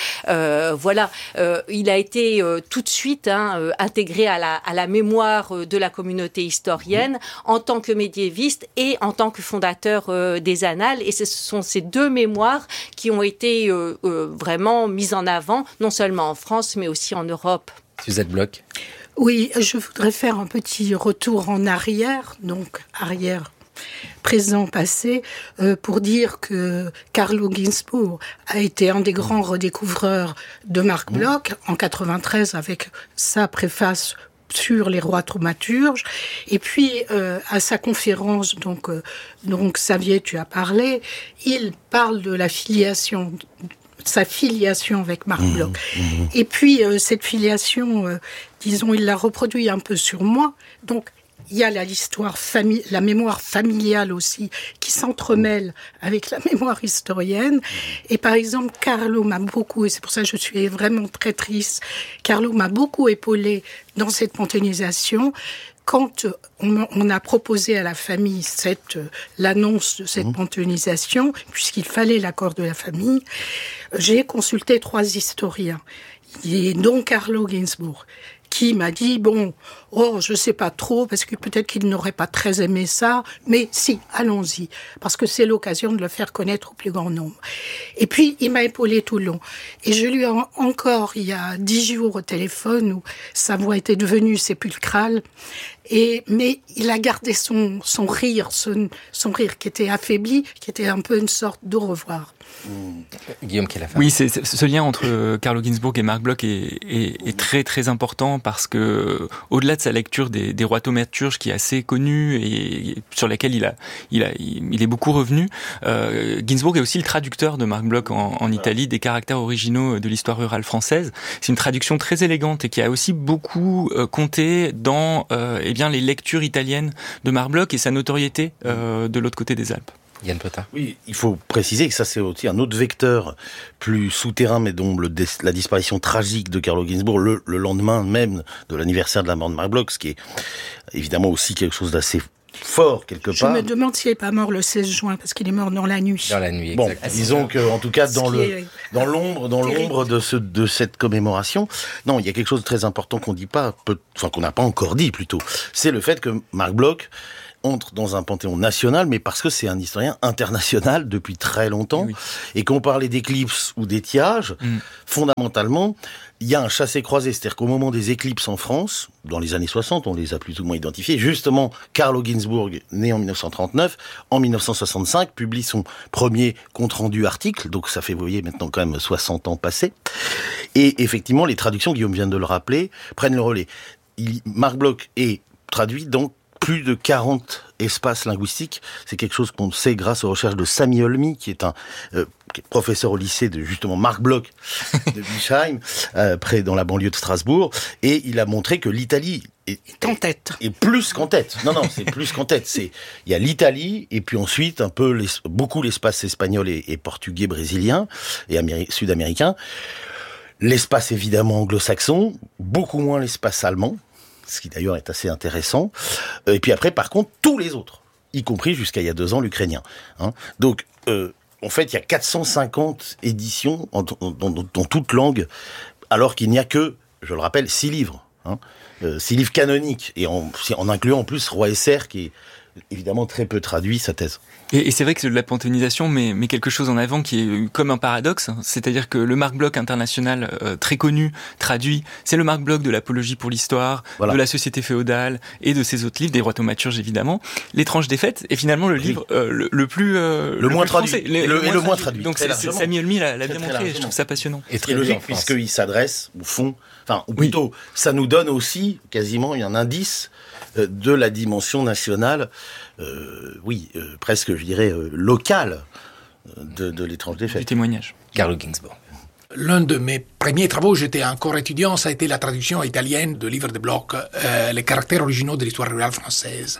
T: voilà, il a été tout de suite intégré à la mémoire de la communauté historienne en tant que médiéviste et en tant que fondateur des Annales. Et ce sont ces deux mémoires qui ont été vraiment mises en avant, non seulement en France, mais aussi en Europe.
O: Suzette Bloch.
R: Oui, je voudrais faire un petit retour en arrière, donc arrière, présent, passé, pour dire que Carlo Ginzburg a été un des grands redécouvreurs de Marc Bloch en 93 avec sa préface sur les rois thaumaturges. Et puis, à sa conférence, donc Xavier, tu as parlé, il parle de la filiation, sa filiation avec Marc Bloch. Et puis, cette filiation, disons, il l'a reproduit un peu sur moi. Donc, il y a la mémoire familiale aussi, qui s'entremêle avec la mémoire historienne. Et par exemple, Carlo m'a beaucoup, et c'est pour ça que je suis vraiment très triste, Carlo m'a beaucoup épaulé dans cette panthéonisation. Quand on a proposé à la famille l'annonce de cette panthéonisation, puisqu'il fallait l'accord de la famille, j'ai consulté 3 historiens, et dont Carlo Ginzburg, qui m'a dit, je sais pas trop, parce que peut-être qu'il n'aurait pas très aimé ça, mais si, allons-y, parce que c'est l'occasion de le faire connaître au plus grand nombre. Et puis, il m'a épaulé tout le long. Et je lui ai encore, il y a 10 jours au téléphone, où sa voix était devenue sépulcrale, mais il a gardé son rire, son rire qui était affaibli, qui était un peu une sorte d'au revoir.
O: Guillaume Kelafa.
Q: Oui, ce lien entre Carlo Ginzburg et Marc Bloch est très très important parce que au-delà de sa lecture des rois thaumaturges qui est assez connue et sur laquelle il est beaucoup revenu, Ginzburg est aussi le traducteur de Marc Bloch en Italie des caractères originaux de l'histoire rurale française. C'est une traduction très élégante et qui a aussi beaucoup compté dans les lectures italiennes de Marc Bloch et sa notoriété de l'autre côté des Alpes.
O: Yann Potin.
S: Oui, il faut préciser que ça c'est aussi un autre vecteur plus souterrain, mais dont la disparition tragique de Carlo Ginzburg le lendemain même de l'anniversaire de la mort de Marc Bloch, ce qui est évidemment aussi quelque chose d'assez fort quelque part.
R: Je me demande s'il n'est pas mort le 16 juin, parce qu'il est mort dans la nuit.
O: Dans la nuit,
S: bon, disons que, en tout cas, dans l'ombre de cette commémoration, non, il y a quelque chose de très important qu'on dit pas, qu'on n'a pas encore dit plutôt. C'est le fait que Marc Bloch entre dans un panthéon national, mais parce que c'est un historien international depuis très longtemps, et qu'on parlait d'éclipses ou d'étiage, fondamentalement, il y a un chassé-croisé, c'est-à-dire qu'au moment des éclipses en France, dans les années 60, on les a plus ou moins identifiés, justement, Carlo Ginzburg, né en 1939, en 1965, publie son premier compte-rendu article, donc ça fait, vous voyez, maintenant quand même 60 ans passés, et effectivement, les traductions, Guillaume vient de le rappeler, prennent le relais. Marc Bloch est traduit dans plus de 40 espaces linguistiques. C'est quelque chose qu'on sait grâce aux recherches de Sami Olmi, qui est un professeur au lycée de justement Marc Bloch de Bischheim, près dans la banlieue de Strasbourg. Et il a montré que l'Italie est
R: en tête.
S: Et plus qu'en tête. Non, c'est plus qu'en tête. Il y a l'Italie, et puis ensuite beaucoup l'espace espagnol et portugais, brésilien et sud-américain. L'espace évidemment anglo-saxon, beaucoup moins l'espace allemand, ce qui d'ailleurs est assez intéressant. Et puis après, par contre, tous les autres, y compris jusqu'à il y a 2 ans l'ukrainien. Donc, en fait, il y a 450 éditions dans toute langue, alors qu'il n'y a que, je le rappelle, 6 livres. 6 livres canoniques, et en incluant en plus Roy Esser, qui est évidemment très peu traduit sa thèse.
Q: Et c'est vrai que la panthéonisation met quelque chose en avant qui est comme un paradoxe, c'est-à-dire que le Marc Bloch international très connu, traduit, c'est le Marc Bloch de l'apologie pour l'histoire, de la société féodale et de ses autres livres, des rois thaumaturges évidemment, l'étrange défaite est finalement le livre le
S: moins
Q: traduit,
S: le moins traduit.
Q: Donc Sami Olmi l'a bien montré, je trouve ça passionnant.
S: Et très logique puisqu'il s'adresse au fond, ou plutôt ça nous donne aussi quasiment un indice de la dimension nationale, presque, je dirais, locale de l'étrange défaite.
Q: Du témoignage.
O: Carlo Ginzburg.
P: L'un de mes premiers travaux, j'étais encore étudiant, ça a été la traduction italienne du livre de Bloch, Les caractères originaux de l'histoire rurale française.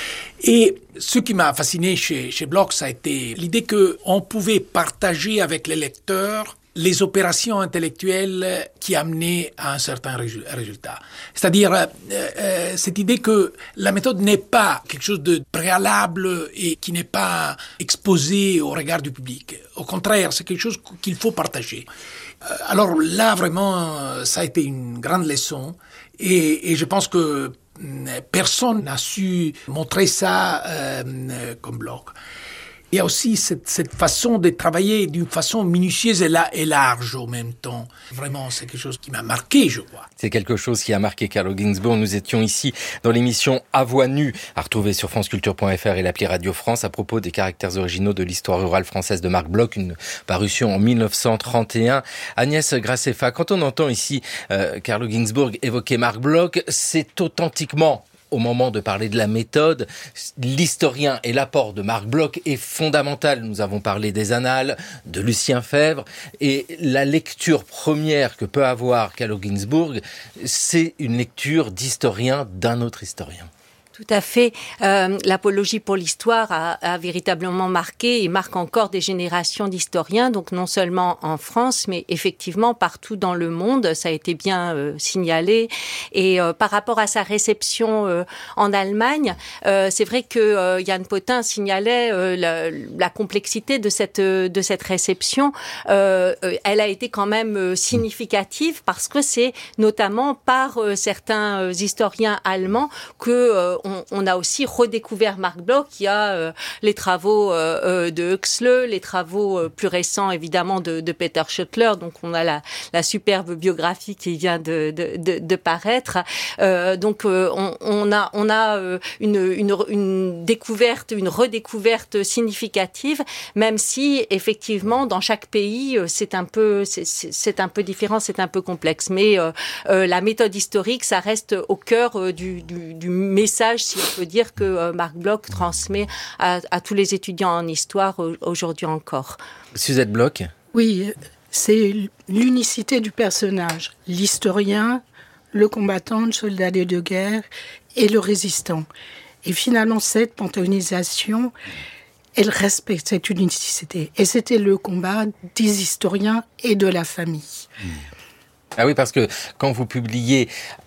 P: Et ce qui m'a fasciné chez Bloch, ça a été l'idée qu'on pouvait partager avec les lecteurs les opérations intellectuelles qui amenaient à un certain résultat. C'est-à-dire cette idée que la méthode n'est pas quelque chose de préalable et qui n'est pas exposé au regard du public. Au contraire, c'est quelque chose qu'il faut partager. Alors là, vraiment, ça a été une grande leçon et je pense que personne n'a su montrer ça comme Bloch. Il y a aussi cette façon de travailler d'une façon minutieuse et large en même temps. Vraiment, c'est quelque chose qui m'a marqué, je crois.
O: C'est quelque chose qui a marqué Carlo Ginzburg. Nous étions ici dans l'émission À voix nue, à retrouver sur franceculture.fr et l'appli Radio France, à propos des caractères originaux de l'histoire rurale française de Marc Bloch, une parution en 1931. Agnès Grassefa, quand on entend ici Carlo Ginzburg évoquer Marc Bloch, c'est authentiquement, au moment de parler de la méthode, l'historien et l'apport de Marc Bloch est fondamental. Nous avons parlé des annales, de Lucien Febvre, et la lecture première que peut avoir Carlo Ginzburg, c'est une lecture d'historien d'un autre historien.
T: Tout à fait. L'apologie pour l'histoire a véritablement marqué et marque encore des générations d'historiens, donc non seulement en France, mais effectivement partout dans le monde. Ça a été bien signalé. Et par rapport à sa réception en Allemagne, c'est vrai que Yann Potin signalait la complexité de cette réception. Elle a été quand même significative parce que c'est notamment par certains historiens allemands que on a aussi redécouvert Marc Bloch. Il y a les travaux de Huxley, les travaux plus récents évidemment de Peter Schottler. Donc on a la superbe biographie qui vient de paraître. Donc on a une découverte, une redécouverte significative, même si effectivement dans chaque pays c'est un peu différent, c'est un peu complexe. Mais la méthode historique, ça reste au cœur du message, si on peut dire, que Marc Bloch transmet à tous les étudiants en histoire aujourd'hui encore.
O: Suzette Bloch.
R: Oui, c'est l'unicité du personnage. L'historien, le combattant, le soldat de guerre et le résistant. Et finalement, cette panthéonisation, elle respecte cette unicité. Et c'était le combat des historiens et de la famille.
O: Ah oui, parce que quand vous publiez,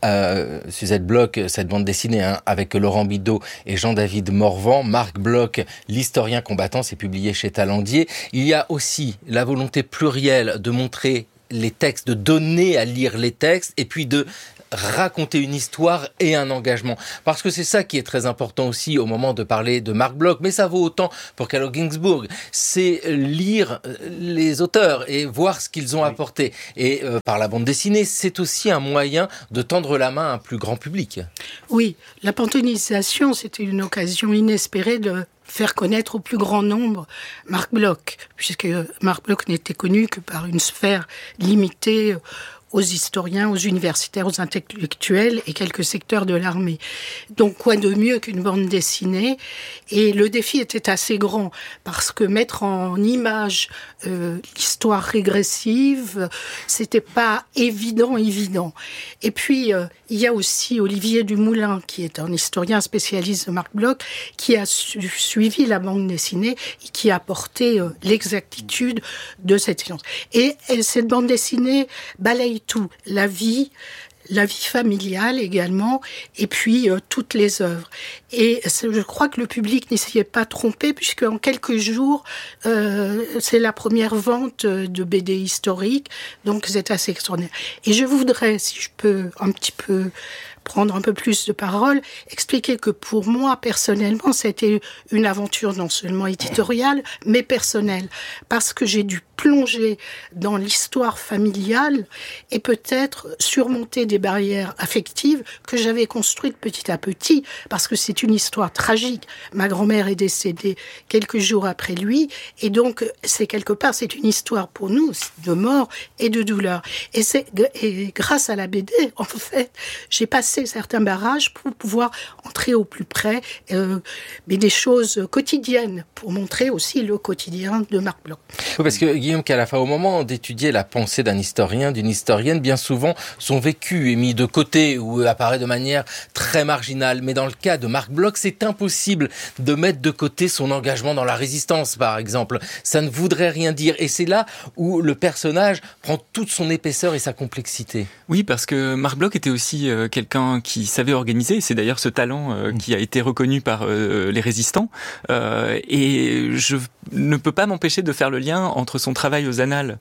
O: Suzette Bloch, cette bande dessinée avec Laurent Bidault et Jean-David Morvan, Marc Bloch, l'historien combattant, c'est publié chez Talandier, il y a aussi la volonté plurielle de montrer les textes, de donner à lire les textes, et puis de raconter une histoire et un engagement. Parce que c'est ça qui est très important aussi au moment de parler de Marc Bloch, mais ça vaut autant pour Carlo Ginzburg. C'est lire les auteurs et voir ce qu'ils ont apporté. Et par la bande dessinée, c'est aussi un moyen de tendre la main à un plus grand public.
R: Oui, la panthéonisation, c'était une occasion inespérée de faire connaître au plus grand nombre Marc Bloch, puisque Marc Bloch n'était connu que par une sphère limitée aux historiens, aux universitaires, aux intellectuels et quelques secteurs de l'armée. Donc, quoi de mieux qu'une bande dessinée? Et le défi était assez grand, parce que mettre en image l'histoire régressive, c'était pas évident. Et puis, il y a aussi Olivier Dumoulin, qui est un historien spécialiste de Marc Bloch, qui a suivi la bande dessinée et qui a apporté l'exactitude de cette science. Et cette bande dessinée balaye tout, la vie familiale également, et puis toutes les œuvres. Et je crois que le public n'y s'y est pas trompé, puisque en quelques jours, c'est la première vente de BD historique, donc c'est assez extraordinaire. Et je voudrais, si je peux un petit peu prendre un peu plus de parole, expliquer que pour moi, personnellement, c'était une aventure non seulement éditoriale, mais personnelle, parce que j'ai dû plonger dans l'histoire familiale et peut-être surmonter des barrières affectives que j'avais construites petit à petit, parce que c'est une histoire tragique. Ma grand-mère est décédée quelques jours après lui, et donc c'est une histoire pour nous de mort et de douleur. Et grâce à la BD, en fait, j'ai passé passer certains barrages pour pouvoir entrer au plus près, mais des choses quotidiennes, pour montrer aussi le quotidien de Marc Bloch.
O: Oui, parce que Guillaume Calafa, au moment d'étudier la pensée d'un historien, d'une historienne, bien souvent, son vécu est mis de côté ou apparaît de manière très marginale. Mais dans le cas de Marc Bloch, c'est impossible de mettre de côté son engagement dans la résistance, par exemple. Ça ne voudrait rien dire. Et c'est là où le personnage prend toute son épaisseur et sa complexité.
Q: Oui, parce que Marc Bloch était aussi quelqu'un qui savait organiser. C'est d'ailleurs ce talent qui a été reconnu par les résistants. Et je ne peux pas m'empêcher de faire le lien entre son travail aux Annales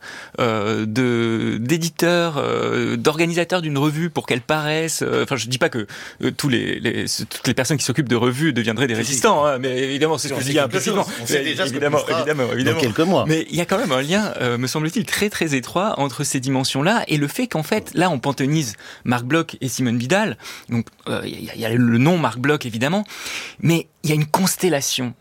Q: d'éditeur, d'organisateur d'une revue pour qu'elle paraisse. Enfin, je dis pas que toutes les personnes qui s'occupent de revues deviendraient des résistants, hein, mais évidemment, c'est ce que je dis implicitement.
S: On sait déjà
Q: évidemment.
S: Dans quelques mois.
Q: Mais il y a quand même un lien, me semble-t-il, très très étroit entre ces dimensions-là et le fait qu'en fait, là, on panthéonise Marc Bloch et Simone Vidal. Donc, il y a le nom Marc Bloch, évidemment, mais il y a une constellation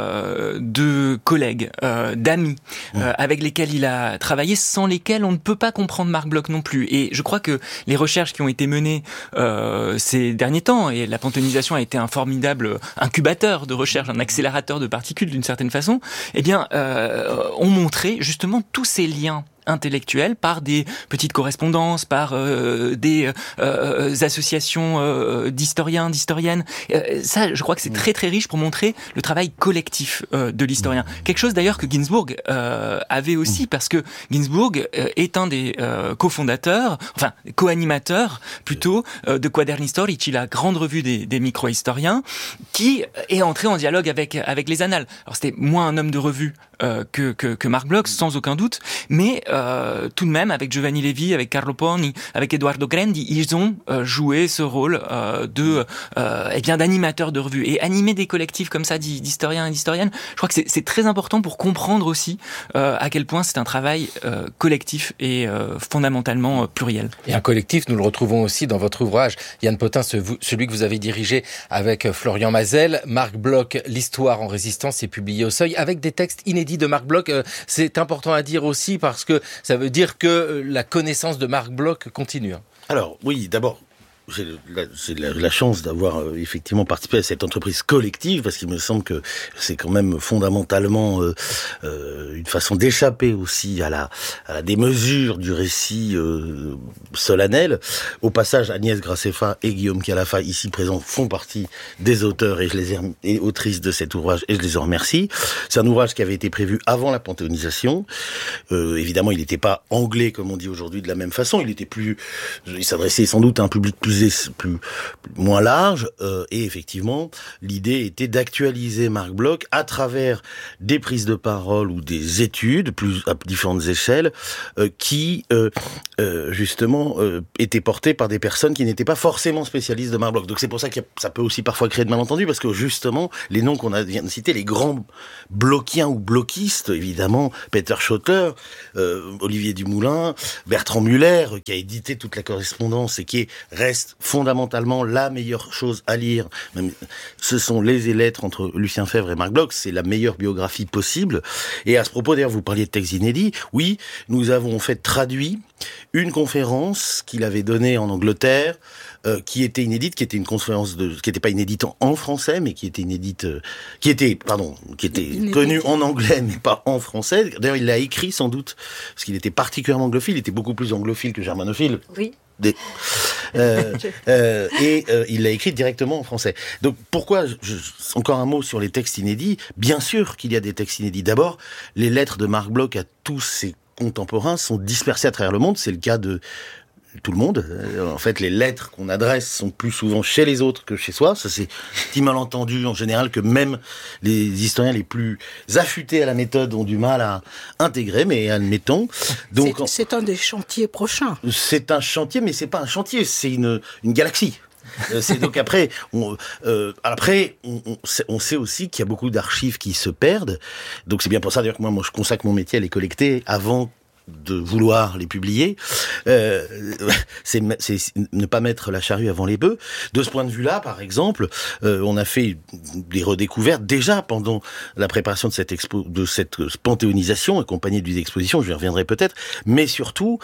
Q: de collègues, d'amis, avec lesquels il a travaillé, sans lesquels on ne peut pas comprendre Marc Bloch non plus. Et je crois que les recherches qui ont été menées ces derniers temps, et la panthéonisation a été un formidable incubateur de recherche, un accélérateur de particules d'une certaine façon, eh bien, ont montré justement tous ces liens intellectuels par des petites correspondances, par des associations d'historiens, d'historiennes. Ça, je crois que c'est très très riche pour montrer le travail collectif de l'historien. Quelque chose d'ailleurs que Ginsburg avait aussi, parce que Ginsburg est un des cofondateurs, enfin co-animateurs plutôt, de Quaderni Storici, la grande revue des micro-historiens, qui est entré en dialogue avec les Annales. Alors c'était moins un homme de revue que Marc Bloch, sans aucun doute, mais tout de même, avec Giovanni Levi, avec Carlo Poni, avec Edoardo Grandi, ils ont joué ce rôle d'animateur de revue. Et animer des collectifs comme ça d'historiens et d'historiennes, je crois que c'est très important pour comprendre aussi à quel point c'est un travail collectif et fondamentalement pluriel.
O: Et un collectif, nous le retrouvons aussi dans votre ouvrage, Yann Potin, celui que vous avez dirigé avec Florian Mazel. Marc Bloch, l'histoire en résistance, est publié au Seuil avec des textes inédits de Marc Bloch. C'est important à dire aussi parce que ça veut dire que la connaissance de Marc Bloch continue.
S: Alors, oui, d'abord, j'ai la chance d'avoir effectivement participé à cette entreprise collective, parce qu'il me semble que c'est quand même fondamentalement une façon d'échapper aussi à la démesure du récit solennel. Au passage, Agnès Grassefa et Guillaume Calafa, ici présents, font partie des auteurs et autrices de cet ouvrage, et je les en remercie. C'est un ouvrage qui avait été prévu avant la panthéonisation. Évidemment, il n'était pas anglais, comme on dit aujourd'hui, de la même façon. Il s'adressait sans doute à un public moins large, et effectivement l'idée était d'actualiser Marc Bloch à travers des prises de parole ou des études à différentes échelles qui justement étaient portées par des personnes qui n'étaient pas forcément spécialistes de Marc Bloch. Donc c'est pour ça que ça peut aussi parfois créer de malentendus, parce que justement les noms qu'on vient de citer, les grands blochiens ou bloquistes, évidemment Peter Schotter, Olivier Dumoulin, Bertrand Muller, qui a édité toute la correspondance et qui reste fondamentalement la meilleure chose à lire. Même, ce sont les et lettres entre Lucien Febvre et Marc Bloch, c'est la meilleure biographie possible. Et à ce propos, d'ailleurs, vous parliez de textes inédits. Oui, nous avons en fait traduit une conférence qu'il avait donnée en Angleterre, qui était inédite, qui était une conférence qui n'était pas inédite en français, mais qui était inédite, qui était connue en anglais, mais pas en français. D'ailleurs, il l'a écrit sans doute, parce qu'il était particulièrement anglophile, il était beaucoup plus anglophile que germanophile.
T: Oui.
S: Il l'a écrit directement en français. Donc pourquoi encore un mot sur les textes inédits. Bien sûr qu'il y a des textes inédits. D'abord, les lettres de Marc Bloch à tous ses contemporains sont dispersées à travers le monde. C'est le cas de tout le monde. En fait, les lettres qu'on adresse sont plus souvent chez les autres que chez soi. Ça, c'est un petit malentendu en général que même les historiens les plus affûtés à la méthode ont du mal à intégrer, mais admettons. Donc,
R: c'est un des chantiers prochains.
S: C'est un chantier, mais c'est pas un chantier, c'est une galaxie. C'est donc après, on sait aussi qu'il y a beaucoup d'archives qui se perdent. Donc c'est bien pour ça d'ailleurs que moi je consacre mon métier à les collecter avant de vouloir les publier, c'est ne pas mettre la charrue avant les bœufs. De ce point de vue-là, par exemple, on a fait des redécouvertes déjà pendant la préparation de cette panthéonisation, accompagnée d'une exposition, je y reviendrai peut-être, mais surtout,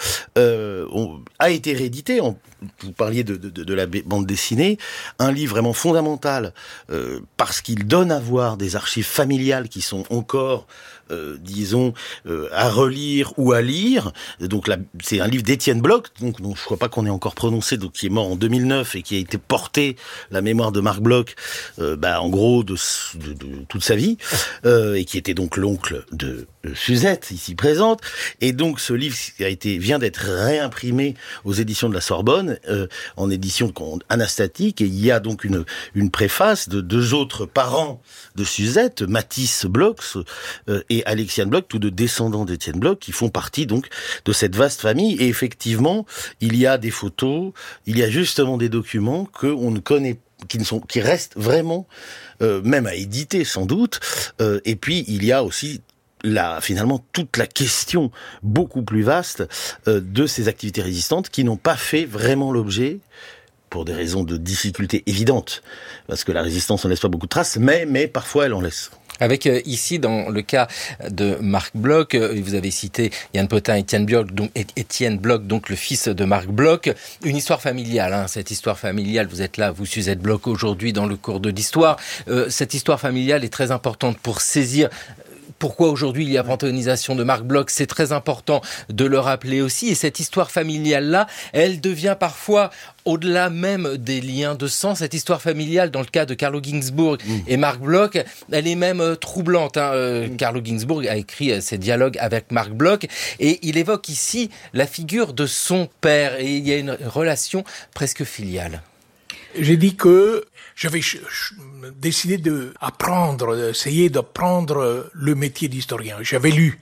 S: a été réédité, vous parliez de la bande dessinée, un livre vraiment fondamental, parce qu'il donne à voir des archives familiales qui sont encore disons, à relire ou à lire. Donc là, c'est un livre d'Étienne Bloch, donc je crois pas qu'on ait encore prononcé, donc qui est mort en 2009 et qui a été porté, la mémoire de Marc Bloch, en gros de toute sa vie, et qui était donc l'oncle de Suzette, ici présente. Et donc ce livre vient d'être réimprimé aux éditions de la Sorbonne, en édition anastatique, et il y a donc une préface de deux autres parents de Suzette, Mathis Bloch et Alexiane Bloch, tous deux descendants d'Étienne Bloch, qui font partie donc de cette vaste famille. Et effectivement, il y a des photos, il y a justement des documents que on ne connaît, qui restent vraiment, même à éditer sans doute. Et puis il y a aussi finalement toute la question beaucoup plus vaste de ces activités résistantes qui n'ont pas fait vraiment l'objet, pour des raisons de difficulté évidentes, parce que la résistance n'en laisse pas beaucoup de traces, mais parfois elle en laisse.
O: Avec ici, dans le cas de Marc Bloch, vous avez cité Yann Potin et Étienne Bloch, donc le fils de Marc Bloch, une histoire familiale. Cette histoire familiale, vous êtes là, vous Suzette Bloch, aujourd'hui dans le cours de l'histoire. Cette histoire familiale est très importante pour saisir pourquoi aujourd'hui il y a panthéonisation de Marc Bloch. C'est très important de le rappeler aussi. Et cette histoire familiale-là, elle devient parfois, au-delà même des liens de sang, cette histoire familiale, dans le cas de Carlo Ginzburg et Marc Bloch, elle est même troublante. Carlo Ginzburg a écrit ses dialogues avec Marc Bloch et il évoque ici la figure de son père. Et il y a une relation presque filiale.
P: J'ai dit que j'avais décidé d'essayer d'apprendre le métier d'historien. J'avais lu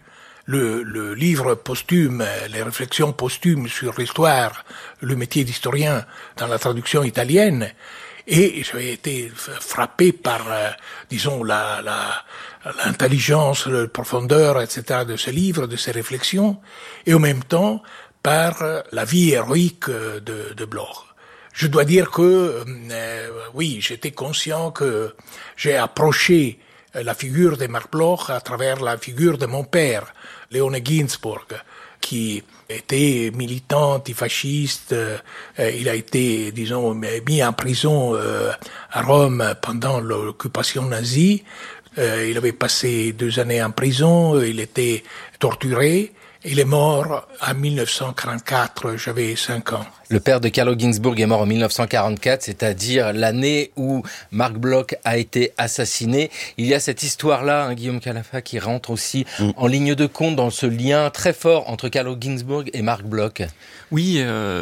P: le livre posthume, les réflexions posthumes sur l'histoire, le métier d'historien dans la traduction italienne, et j'avais été frappé par, disons, l'intelligence, la profondeur, etc. de ce livre, de ces réflexions, et en même temps par la vie héroïque de Bloch. Je dois dire que, oui, j'étais conscient que j'ai approché la figure de Marc Bloch à travers la figure de mon père, Léone Ginzburg, qui était militant antifasciste. Il a été, disons, mis en prison à Rome pendant l'occupation nazie. Il avait passé 2 années en prison, il était torturé. Il est mort en 1944, j'avais 5 ans.
O: Le père de Carlo Ginzburg est mort en 1944, c'est-à-dire l'année où Marc Bloch a été assassiné. Il y a cette histoire-là, Guillaume Calafa, qui rentre aussi en ligne de compte dans ce lien très fort entre Carlo Ginzburg et Marc Bloch.
Q: Oui,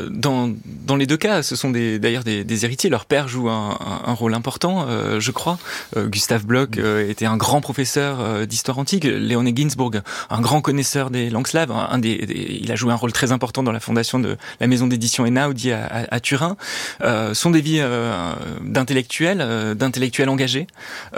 Q: dans les deux cas, ce sont d'ailleurs des héritiers. Leur père joue un rôle important, je crois. Gustave Bloch était un grand professeur d'histoire antique. Léone Ginzburg, un grand connaisseur des langues slaves. Il a joué un rôle très important dans la fondation de la maison d'édition Einaudi à Turin. Sont des vies d'intellectuels engagés.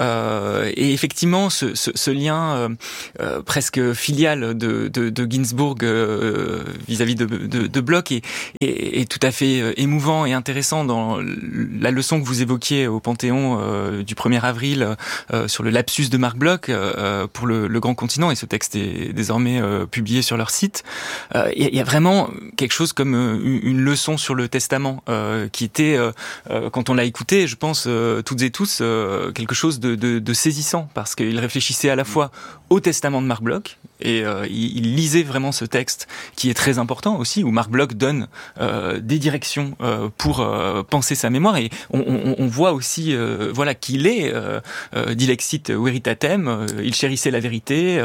Q: Et effectivement, ce lien presque filial de Ginzburg vis-à-vis de Bloch est tout à fait émouvant et intéressant dans la leçon que vous évoquiez au Panthéon du 1er avril sur le lapsus de Marc Bloch pour le Grand Continent, et ce texte est désormais publié sur leur site. Il y a vraiment quelque chose comme une leçon sur le testament qui était, quand on l'a écouté, je pense toutes et tous, quelque chose de saisissant, parce qu'il réfléchissait à la fois au testament de Marc Bloch, et il lisait vraiment ce texte qui est très important aussi, où Marc Bloch donne des directions pour penser sa mémoire, et on voit aussi qu'il est dilexit veritatem, il chérissait la vérité,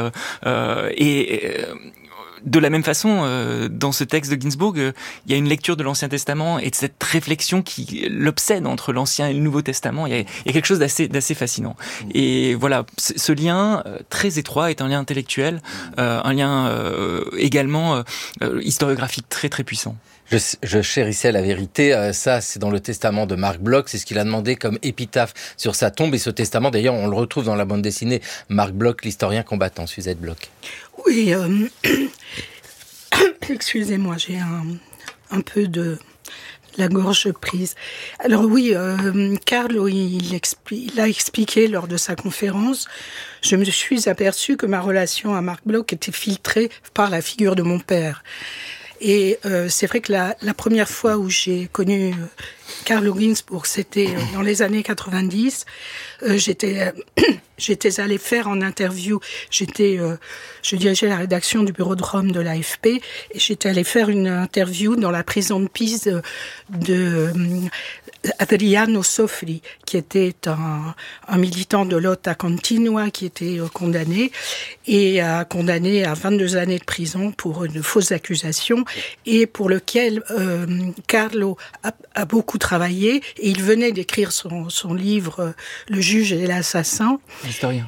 Q: de la même façon, dans ce texte de Ginzburg, il y a une lecture de l'Ancien Testament et de cette réflexion qui l'obsède entre l'Ancien et le Nouveau Testament. Il y a quelque chose d'assez fascinant. Et voilà, ce lien très étroit est un lien intellectuel, un lien également historiographique très très puissant.
O: Je chérissais la vérité, ça c'est dans le testament de Marc Bloch, c'est ce qu'il a demandé comme épitaphe sur sa tombe, et ce testament d'ailleurs on le retrouve dans la bande dessinée Marc Bloch, l'historien combattant. Suzette Bloch.
R: Oui, Excusez-moi, j'ai un peu de la gorge prise. Alors oui, Carlo, il a expliqué lors de sa conférence, je me suis aperçue que ma relation à Marc Bloch était filtrée par la figure de mon père. Et c'est vrai que la première fois où j'ai connu Carlo Ginzburg, c'était dans les années 90. J'étais allée faire en interview. Je dirigeais la rédaction du bureau de Rome de l'AFP et j'étais allée faire une interview dans la prison de Pise de Adriano Sofri, qui était un militant de Lotta Continua, qui était condamné à 22 années de prison pour de fausses accusations et pour lequel Carlo a beaucoup travaillé, et il venait d'écrire son livre Le juge et l'assassin.
Q: L'historien.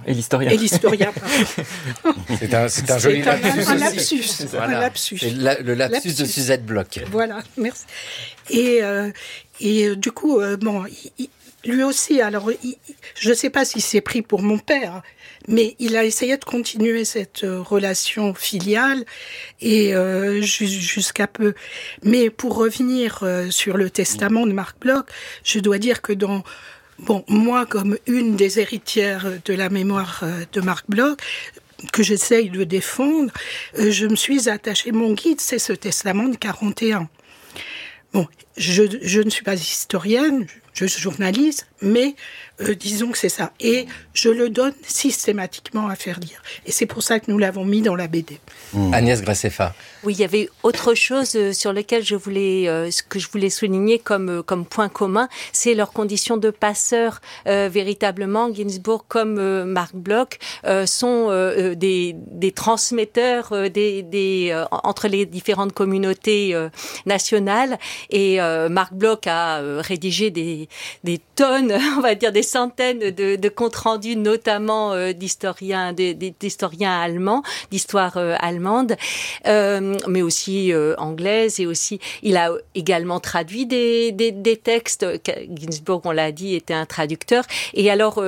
O: C'est un joli lapsus.
R: Un lapsus. Voilà. Un lapsus.
O: C'est le lapsus de Suzette Bloch.
R: Voilà, merci. Et du coup, lui aussi, alors, je ne sais pas s'il s'est pris pour mon père, mais il a essayé de continuer cette relation filiale et jusqu'à peu. Mais pour revenir sur le testament de Marc Bloch, je dois dire que moi, comme une des héritières de la mémoire de Marc Bloch, que j'essaye de défendre, je me suis attachée. Mon guide, c'est ce testament de 41. Bon, je ne suis pas historienne, je suis journaliste, mais disons que c'est ça. Et je le donne systématiquement à faire lire. Et c'est pour ça que nous l'avons mis dans la BD.
O: Agnès Grassefa.
T: Oui, il y avait autre chose sur lequel je voulais souligner comme point commun, c'est leur condition de passeurs. Véritablement, Ginzburg comme Marc Bloch sont des transmetteurs entre les différentes communautés nationales. Et Marc Bloch a rédigé des tonnes, on va dire des centaines de comptes rendus, notamment d'historiens allemands, d'histoire allemande. Mais aussi anglaise, et aussi il a également traduit des textes. Ginzburg, on l'a dit, était un traducteur. Et alors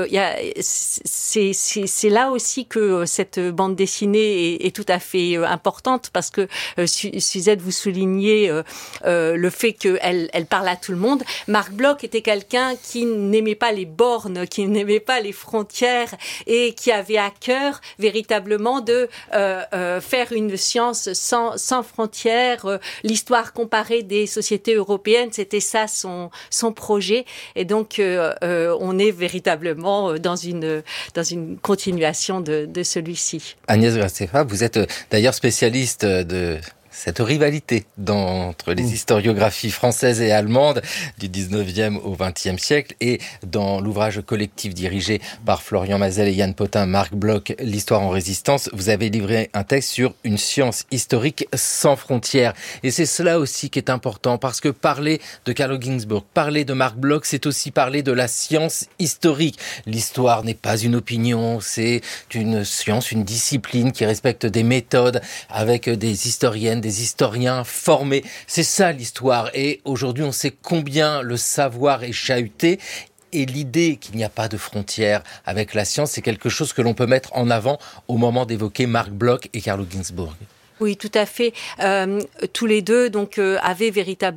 T: c'est là aussi que cette bande dessinée est tout à fait importante, parce que Suzette, vous soulignez le fait qu'elle parle à tout le monde. Marc Bloch était quelqu'un qui n'aimait pas les bornes, qui n'aimait pas les frontières, et qui avait à cœur véritablement de faire une science sans frontières, l'histoire comparée des sociétés européennes, c'était ça son projet. Et donc on est véritablement dans une continuation de celui-ci.
O: Agnès Grassefa, vous êtes d'ailleurs spécialiste de cette rivalité entre les historiographies françaises et allemandes du 19e au 20e siècle, et dans l'ouvrage collectif dirigé par Florian Mazel et Yann Potin, Marc Bloch, l'histoire en résistance, vous avez livré un texte sur une science historique sans frontières. Et c'est cela aussi qui est important, parce que parler de Carlo Ginzburg, parler de Marc Bloch, c'est aussi parler de la science historique. L'histoire n'est pas une opinion, c'est une science, une discipline qui respecte des méthodes, avec des historiennes, des historiens formés. C'est ça l'histoire. Et aujourd'hui, on sait combien le savoir est chahuté. Et l'idée qu'il n'y a pas de frontières avec la science, c'est quelque chose que l'on peut mettre en avant au moment d'évoquer Marc Bloch et Carlo Ginzburg.
T: Oui, tout à fait. Tous les deux avaient véritablement